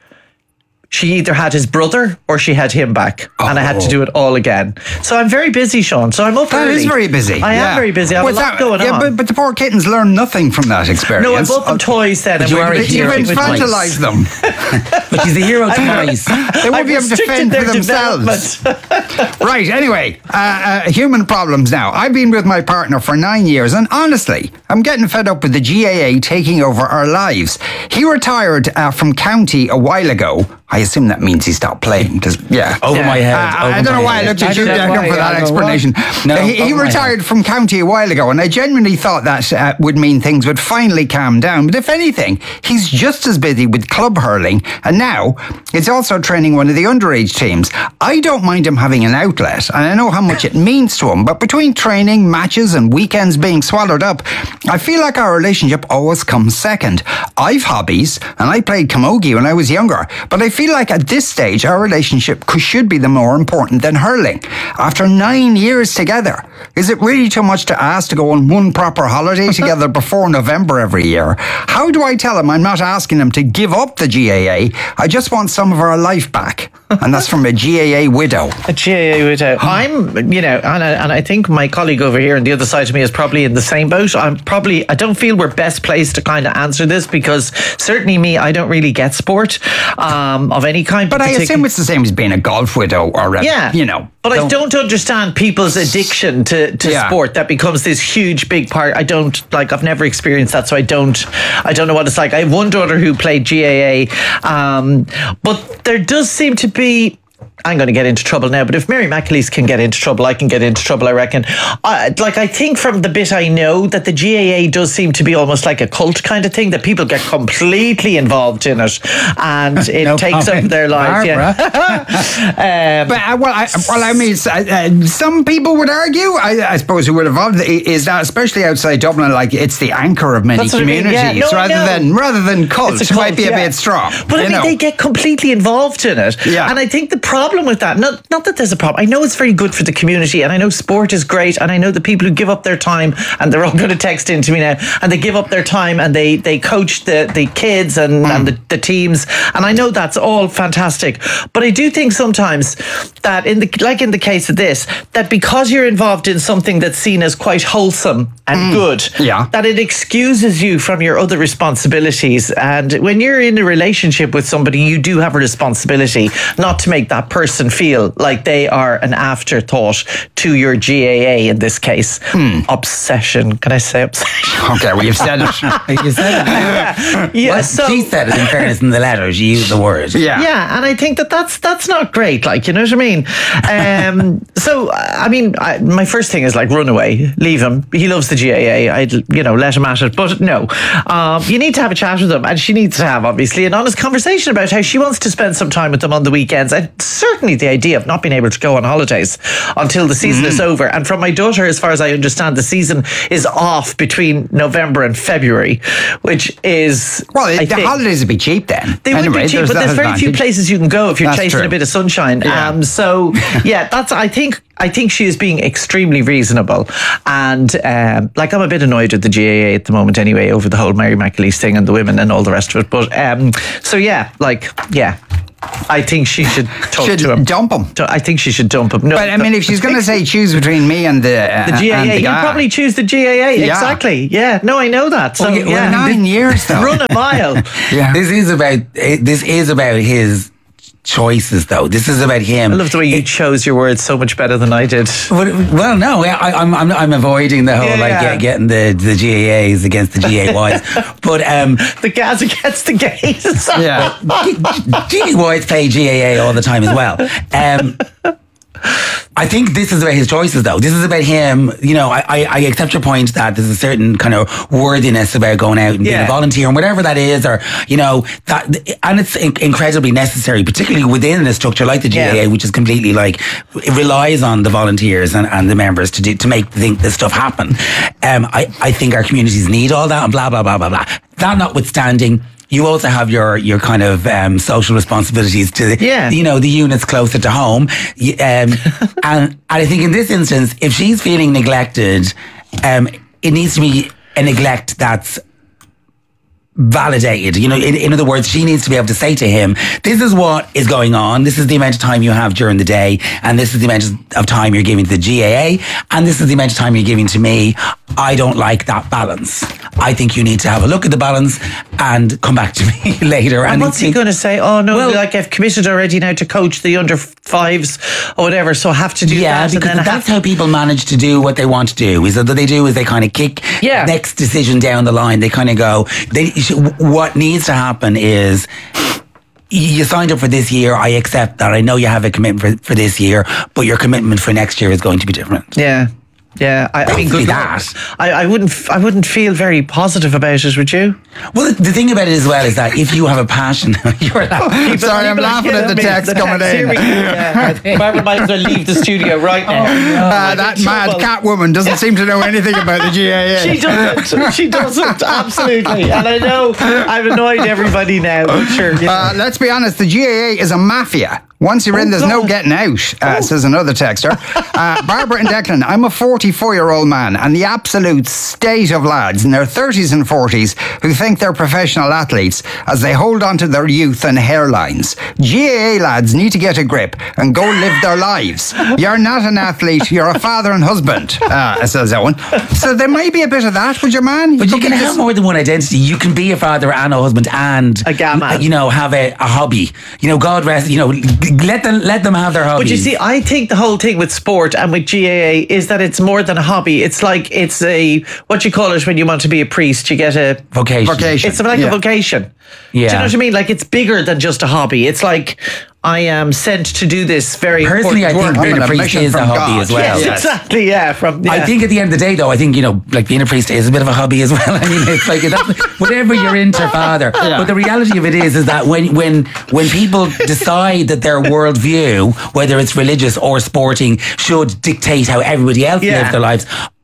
she either had his brother or she had him back, oh. and I had to do it all again. So I'm very busy, Sean. So I'm up That early. is very busy. I yeah. am very busy. I have well, a lot that, going yeah, on. But, but the poor kittens learn nothing from that experience. No, I bought them uh, toys then. But you are a hero. You've infantilized them. But she's a hero to mice. They won't be able to fend for themselves. Right, anyway, uh, uh, human problems now. I've been with my partner for nine years, and honestly, I'm getting fed up with the G A A taking over our lives. He retired uh, from county a while ago. I assume that means he stopped playing. Does, yeah. Over yeah. my head. Uh, over I don't know why head. I looked at you I looking for that explanation. No, he he retired from county a while ago, and I genuinely thought that uh, would mean things would finally calm down. But if anything, he's just as busy with club hurling, and now he's also training one of the underage teams. I don't mind him having an outlet, and I know how much it means to him, but between training, matches, and weekends being swallowed up, I feel like our relationship always comes second. I've hobbies, and I played camogie when I was younger, but I feel like at this stage, our relationship should be the more important than hurling. After nine years together, is it really too much to ask to go on one proper holiday together before November every year? How do I tell him I'm not asking him to give up the G A A? I just want some of our life back. And that's from a G A A widow. A G A A widow. I'm, you know, and I, and I think my colleague over here on the other side of me is probably in the same boat. I'm probably, I don't feel we're best placed to kind of answer this, because certainly me, I don't really get sport um, of any kind. But I assume it's the same as being a golf widow or a, yeah, you know. But don't, I don't understand people's addiction to, to yeah. sport that becomes this huge big part. I don't, like, I've never experienced that, so I don't, I don't know what it's like. I have one daughter who played G A A, um, but there does seem to be, I'm going to get into trouble now, but if Mary McAleese can get into trouble, I can get into trouble, I reckon. Uh, like, I think from the bit I know that the G A A does seem to be almost like a cult kind of thing, that people get completely involved in it, and it no takes comment. over their lives. Barbara. Yeah. um, but uh, well, I, well, I mean, uh, some people would argue, I, I suppose, who would evolve is that, especially outside Dublin, like it's the anchor of many communities, I mean. yeah. no, rather than rather than cult. It might be a yeah. bit strong. But I mean, know. they get completely involved in it, yeah. and I think the problem problem with that. Not, not that there's a problem. I know it's very good for the community, and I know sport is great, and I know the people who give up their time, and they're all going to text into me now, and they give up their time, and they, they coach the, the kids and, mm. and the, the teams, and I know that's all fantastic. But I do think sometimes that, in the like in the case of this, that because you're involved in something that's seen as quite wholesome and mm. good, yeah. that it excuses you from your other responsibilities. And when you're in a relationship with somebody, you do have a responsibility not to make that person feel like they are an afterthought to your G A A, in this case. Mm. Obsession. Can I say obsession? Okay, well, you've said it. You said it. Yeah, well, so, she said it, in fairness, in the letter. She used the word. Yeah. Yeah, and I think that that's, that's not great. Like, you know what I mean? Um, so, I mean, I, my first thing is like, run away, leave him. He loves the G A A. I'd, you know, let him at it. But no, um, you need to have a chat with them, and she needs to have, obviously, an honest conversation about how she wants to spend some time with them on the weekends. And certainly the idea of not being able to go on holidays until the season mm. is over. And from my daughter, as far as I understand, the season is off between November and February, which is... Well, I the think, holidays would be cheap then. They anyway, would be cheap, there's but there's very advantage. few places you can go if you're That's chasing true. a bit of sunshine. Yeah. Um, so, yeah, that's, I think... I think she is being extremely reasonable, and um, like I'm a bit annoyed with the G A A at the moment anyway, over the whole Mary McAleese thing and the women and all the rest of it. But um, so yeah, like yeah, I think she should talk should to him. Dump him. I think she should dump him. No, but I mean, if she's going to say choose between me and the uh, the G A A, and the you guy. probably choose the G A A. Yeah. Exactly. Yeah. No, I know that. So well, yeah, yeah, nine this, years though. Run a mile. Yeah. This is about. This is about his choices, though. This is about him. I love the way you chose your words so much better than I did. Well, well no, I, I'm, I'm I'm avoiding the whole Yeah, like yeah. Get, getting the the G A As against the G A Ys, but um, the gas against the gays. Yeah, G A Ys play G A A all the time as well. Um, I think this is about his choices, though. This is about him. You know, I, I, I accept your point that there's a certain kind of worthiness about going out and being Yeah. a volunteer and whatever that is, or, you know, that, and it's in- incredibly necessary, particularly within a structure like the G A A, Yeah. which is completely like, it relies on the volunteers and, and the members to do, to make think this stuff happen. Um, I, I think our communities need all that and blah, blah, blah, blah, blah. That notwithstanding, you also have your, your kind of um, social responsibilities to the, Yeah. you know, the units closer to home. Y- Um, and, and I think in this instance, if she's feeling neglected, um, it needs to be a neglect that's validated. You know, in, in other words, she needs to be able to say to him, this is what is going on. This is the amount of time you have during the day. And this is the amount of time you're giving to the G A A. And this is the amount of time you're giving to me. I don't like that balance. I think you need to have a look at the balance and come back to me later. And, And what's he think- going to say? Oh no, Well- like I've committed already now to coach the under fives or whatever, so I have to do Yeah, that. because and then I that's have how people manage to do what they want to do. Is that what they do is they kind of kick Yeah. next decision down the line. They kind of go, they, what needs to happen is, you signed up for this year. I accept that. I know you have a commitment for, for this year, but your commitment for next year is going to be different. Yeah. Yeah, I, I mean, good that. I, I wouldn't. f- I wouldn't feel very positive about it. Would you? Well, the, the thing about it as well is that if you have a passion, you're laughing. Sorry, I'm laughing at the text coming Here we in. go. Yeah. Barbara might as well leave the studio right now. Uh, that mad cat woman doesn't seem to know anything about the G A A. She doesn't. She doesn't. Absolutely. And I know I've annoyed everybody now. But sure. You know. Uh, let's be honest, the G A A is a mafia. Once you're in, there's no getting out, uh, says another texter. Uh, Barbara and Declan, I'm a forty-four-year-old man, and the absolute state of lads in their thirties and forties who think they're professional athletes as they hold on to their youth and hairlines. G A A lads need to get a grip and go live their lives. You're not an athlete, you're a father and husband, uh, says Owen. So there might be a bit of that, would you, man? But you can have more than one identity. You can be a father and a husband and A gammon. you know, have a, a hobby. You know, God rest. You know, let them let them have their hobbies. But you see, I think the whole thing with sport and with G A A is that it's more than a hobby. It's like, it's a, what you call it when you want to be a priest, you get a vocation. Vocation. It's like Yeah. a vocation. Yeah. Do you know what I mean? Like, it's bigger than just a hobby. It's like, I am sent to do this very Personally, I important think work. being I'm a on a priest mission is a from hobby God. as well. Yes, Yes. exactly. Yeah. From yeah. I think at the end of the day, though, I think, you know, like being a priest is a bit of a hobby as well. I mean, it's like that's, whatever you're into, father. Yeah. But the reality of it is, is that when when when people decide that their worldview, whether it's religious or sporting, should dictate how everybody else Yeah. lives their lives,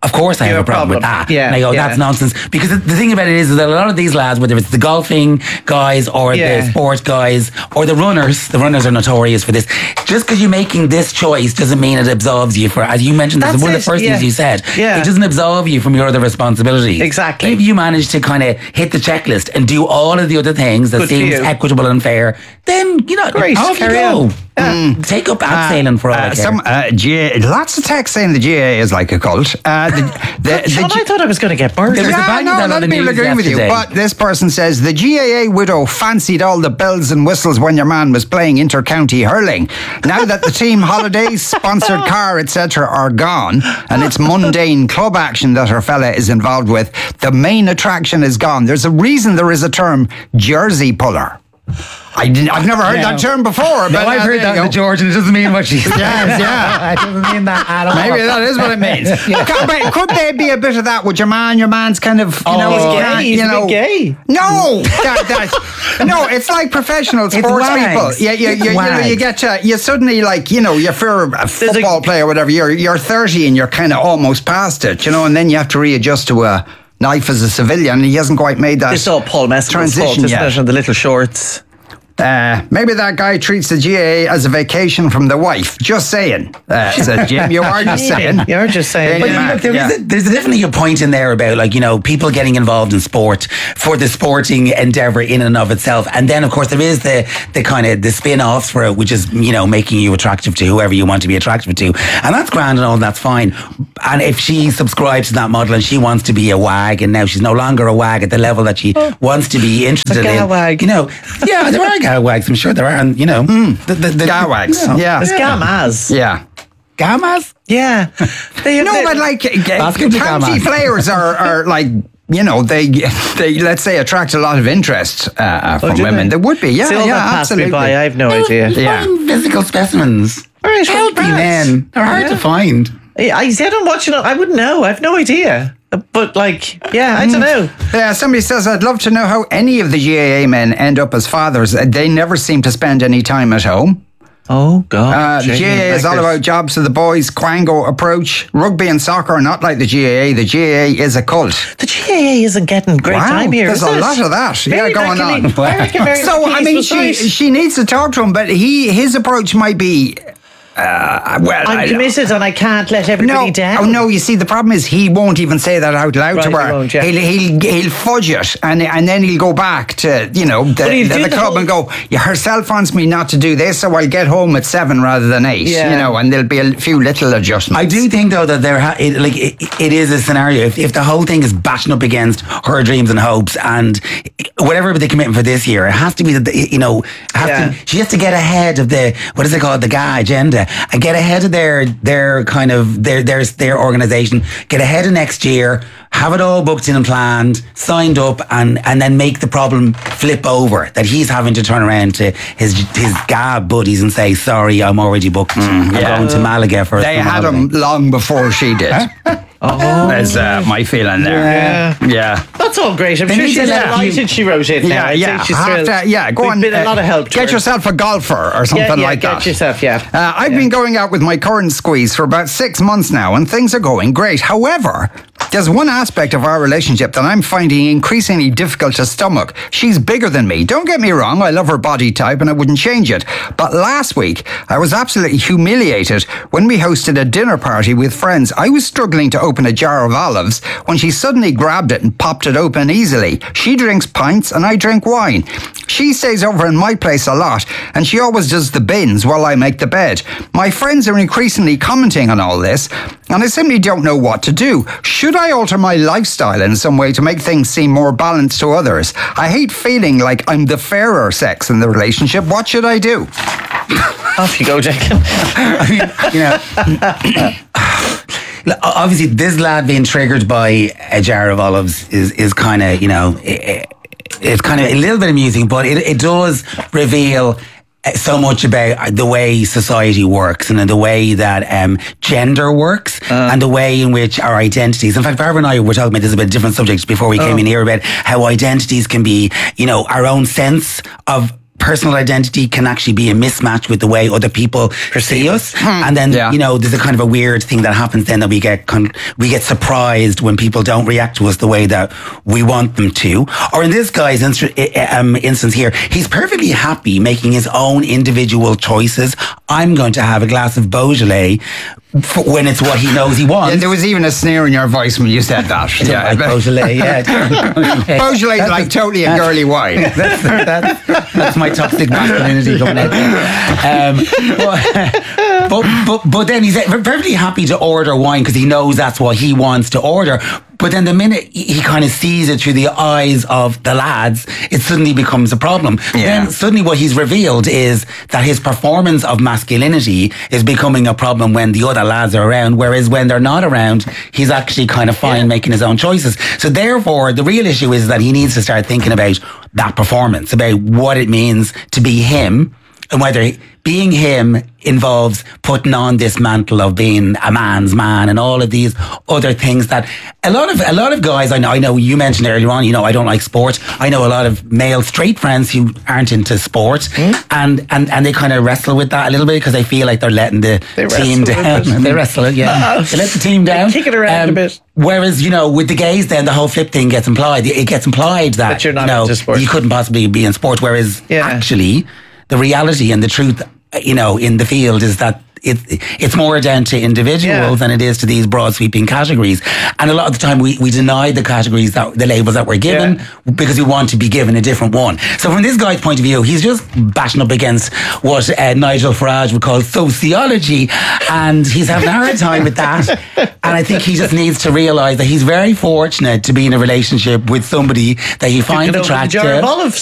Of course I You have a have a problem, with problem. that. Yeah, and I go, yeah. that's nonsense. Because the, the thing about it is, is that a lot of these lads, whether it's the golfing guys or Yeah. the sport guys or the runners, the runners are notorious for this. Just because you're making this choice doesn't mean it absolves you for, as you mentioned, this is That's one of it, the first yeah. things you said. Yeah. It doesn't absolve you from your other responsibilities. Exactly. If you manage to kind of hit the checklist and do all of the other things that Good for seems you. equitable and fair, then, you know, Great, off you carry go. on. Mm. Take up abseiling for all I Uh, care. some uh, G A, lots of text saying the G A A is like a cult. Uh, the, the, Sean, the, I thought I was going to get burned. There was a yeah, bang no, of a that lot on of the people news agree with you. yesterday. But this person says the G A A widow fancied all the bells and whistles when your man was playing inter-county hurling. Now that the team holidays, sponsored car, et cetera are gone, and it's mundane club action that her fella is involved with, the main attraction is gone. There's a reason there is a term, jersey puller. I didn't, I've never heard Yeah. that term before. No, but I've uh, heard there that you with go. George, and it doesn't mean what she says. Yes, yeah. It doesn't mean that at all. Maybe that is what it means. Could, but could there be a bit of that with your man? Your man's kind of, you Oh, know, he's you gay. can't, He's you a bit know, gay. No, that, that, no, it's like professional It's sports wags. people. Yeah, you, It's you, you, know, you wags. get to, you suddenly like, you know, if you're a football player or whatever, you're you're thirty and you're kind of almost past it, you know, and then you have to readjust to a life as a civilian. And he hasn't quite made that It's all Paul Mescal's fault, transition isn't yet. it? And the little shorts. Uh, maybe that guy treats the G A A as a vacation from the wife. Just saying. Uh, said Jim, you are just saying. You're just saying. But Yeah, look, there yeah. is a, there's definitely a point in there about, like, you know, people getting involved in sport for the sporting endeavour in and of itself. And then, of course, there is the the kind of the spin-offs for it, which is, you know, making you attractive to whoever you want to be attractive to. And that's grand and all, and that's fine. And if she subscribes to that model and she wants to be a wag, and now she's no longer a wag at the level that she wants to be interested A in. gawag. You know, yeah, there are gawags, I'm sure there are. And, you know, the, the, the Gawags, you know, yeah. It's gamas. Yeah. Gamas? Yeah. They, No, they- but like uh, Basketball county gamas. players are, are like, you know, they they let's say attract a lot of interest uh, uh, from Oh, do women. they? There would be, yeah, See, all yeah, that passed absolutely. me by. I have no idea. Yeah. Fine physical specimens. All right, well, Healthy perhaps. men. They're hard Yeah. to find. Yeah, I said I'm watching it. I wouldn't know. I have no idea. But like, yeah, I don't know. Yeah, somebody says, I'd love to know how any of the G A A men end up as fathers. Uh, They never seem to spend any time at home. Oh, God. Uh, the G A A is all about jobs to the boys, Quango approach. Rugby and soccer are not like the G A A. The G A A is a cult. The G A A isn't getting great Wow, time here. there's is a it? lot of that. Maybe yeah, that going can on. be- I reckon maybe So, the I mean, piece she was right. she needs to talk to him, but he his approach might be. Uh, well, I I'm don't- committed and I can't let everybody no, down. Oh no! You see, the problem is he won't even say that out loud Right, to he her. won't, yeah. He'll he'll he'll fudge it, and and then he'll go back to you know the, But he'll the, do the the club whole- and go. Yeah, herself wants me not to do this, so I'll get home at seven rather than eight. Yeah. You know, and there'll be a few little adjustments. I do think, though, that there ha- it, like it, it is a scenario. If, if the whole thing is bashing up against her dreams and hopes, and whatever they're committing for this year, it has to be that the- you know, it has Yeah. to, she has to get ahead of the what is it called, the guy agenda, and get ahead of their their kind of their their their organisation. Get ahead of next year. Have it all booked in and planned, signed up, and, and then make the problem flip over. That he's having to turn around to his his gab buddies and say, "Sorry, I'm already booked. I'm yeah. going to Malaga for." a They summer had holiday." him long before she did. Oh, That's uh, my feeling there. Yeah. Yeah. That's all great. I'm They sure need she's to let delighted you- she wrote it. now. Yeah, I'd yeah. say she's Have thrilled. to- yeah, go We've on. been a uh, lot of help. to Get her. yourself a golfer or something yeah, yeah, like get that. yourself, yeah. Uh, I've Yeah. been going out with my current squeeze for about six months now, and things are going great. However, there's one aspect of our relationship that I'm finding increasingly difficult to stomach. She's bigger than me. Don't get me wrong, I love her body type and I wouldn't change it. But last week, I was absolutely humiliated when we hosted a dinner party with friends. I was struggling to open a jar of olives when she suddenly grabbed it and popped it open easily. She drinks pints and I drink wine. She stays over in my place a lot, and she always does the bins while I make the bed. My friends are increasingly commenting on all this, and I simply don't know what to do. Should I alter my lifestyle in some way to make things seem more balanced to others? I hate feeling like I'm the fairer sex in the relationship. What should I do? Off you go, Jack. I mean, you know, look, obviously, this lad being triggered by a jar of olives is is kind of, you know, it, it's kind of a little bit amusing, but it it does reveal so much about the way society works and the way that um, gender works uh, and the way in which our identities. In fact, Barbara and I were talking about this about a different subject before we came oh. in here about how identities can be, you know, our own sense of personal identity can actually be a mismatch with the way other people see us. And then, you know, there's a kind of a weird thing that happens then that we get con- we get surprised when people don't react to us the way that we want them to. Or in this guy's inst- um, instance here, he's perfectly happy making his own individual choices. I'm going to have a glass of Beaujolais for when it's what he knows he wants. Yeah, there was even a sneer in your voice when you said that. Yeah, like Beaujolais, yeah. Beaujolais is like totally a girly wine. That's, that's, that's my toxic masculinity coming out. Um, but, but, but, but then he's perfectly happy to order wine because he knows that's what he wants to order. But then the minute he kind of sees it through the eyes of the lads, it suddenly becomes a problem. Yeah. Then suddenly what he's revealed is that his performance of masculinity is becoming a problem when the other lads are around, whereas when they're not around, he's actually kind of fine yeah. making his own choices. So therefore, the real issue is that he needs to start thinking about that performance, about what it means to be him, and whether being him involves putting on this mantle of being a man's man and all of these other things that a lot of a lot of guys I know I know you mentioned earlier on, you know, I don't like sport. I know a lot of male straight friends who aren't into sport mm. and, and and they kind of wrestle with that a little bit because they feel like they're letting the they team down. They wrestle it, yeah. Uh, they let the team down. Kick it around um, a bit. Whereas, you know, with the gays then the whole flip thing gets implied. It gets implied that, that you're not you know, into sport. You couldn't possibly be in sport, whereas yeah. actually the reality and the truth, you know, in the field is that it, it's more down to individuals yeah. than it is to these broad sweeping categories. And a lot of the time we, we deny the categories, that the labels that we're given yeah. because we want to be given a different one. So from this guy's point of view, he's just bashing up against what uh, Nigel Farage would call sociology, and he's having a hard time with that. And I think he just needs to realise that he's very fortunate to be in a relationship with somebody that he finds attractive.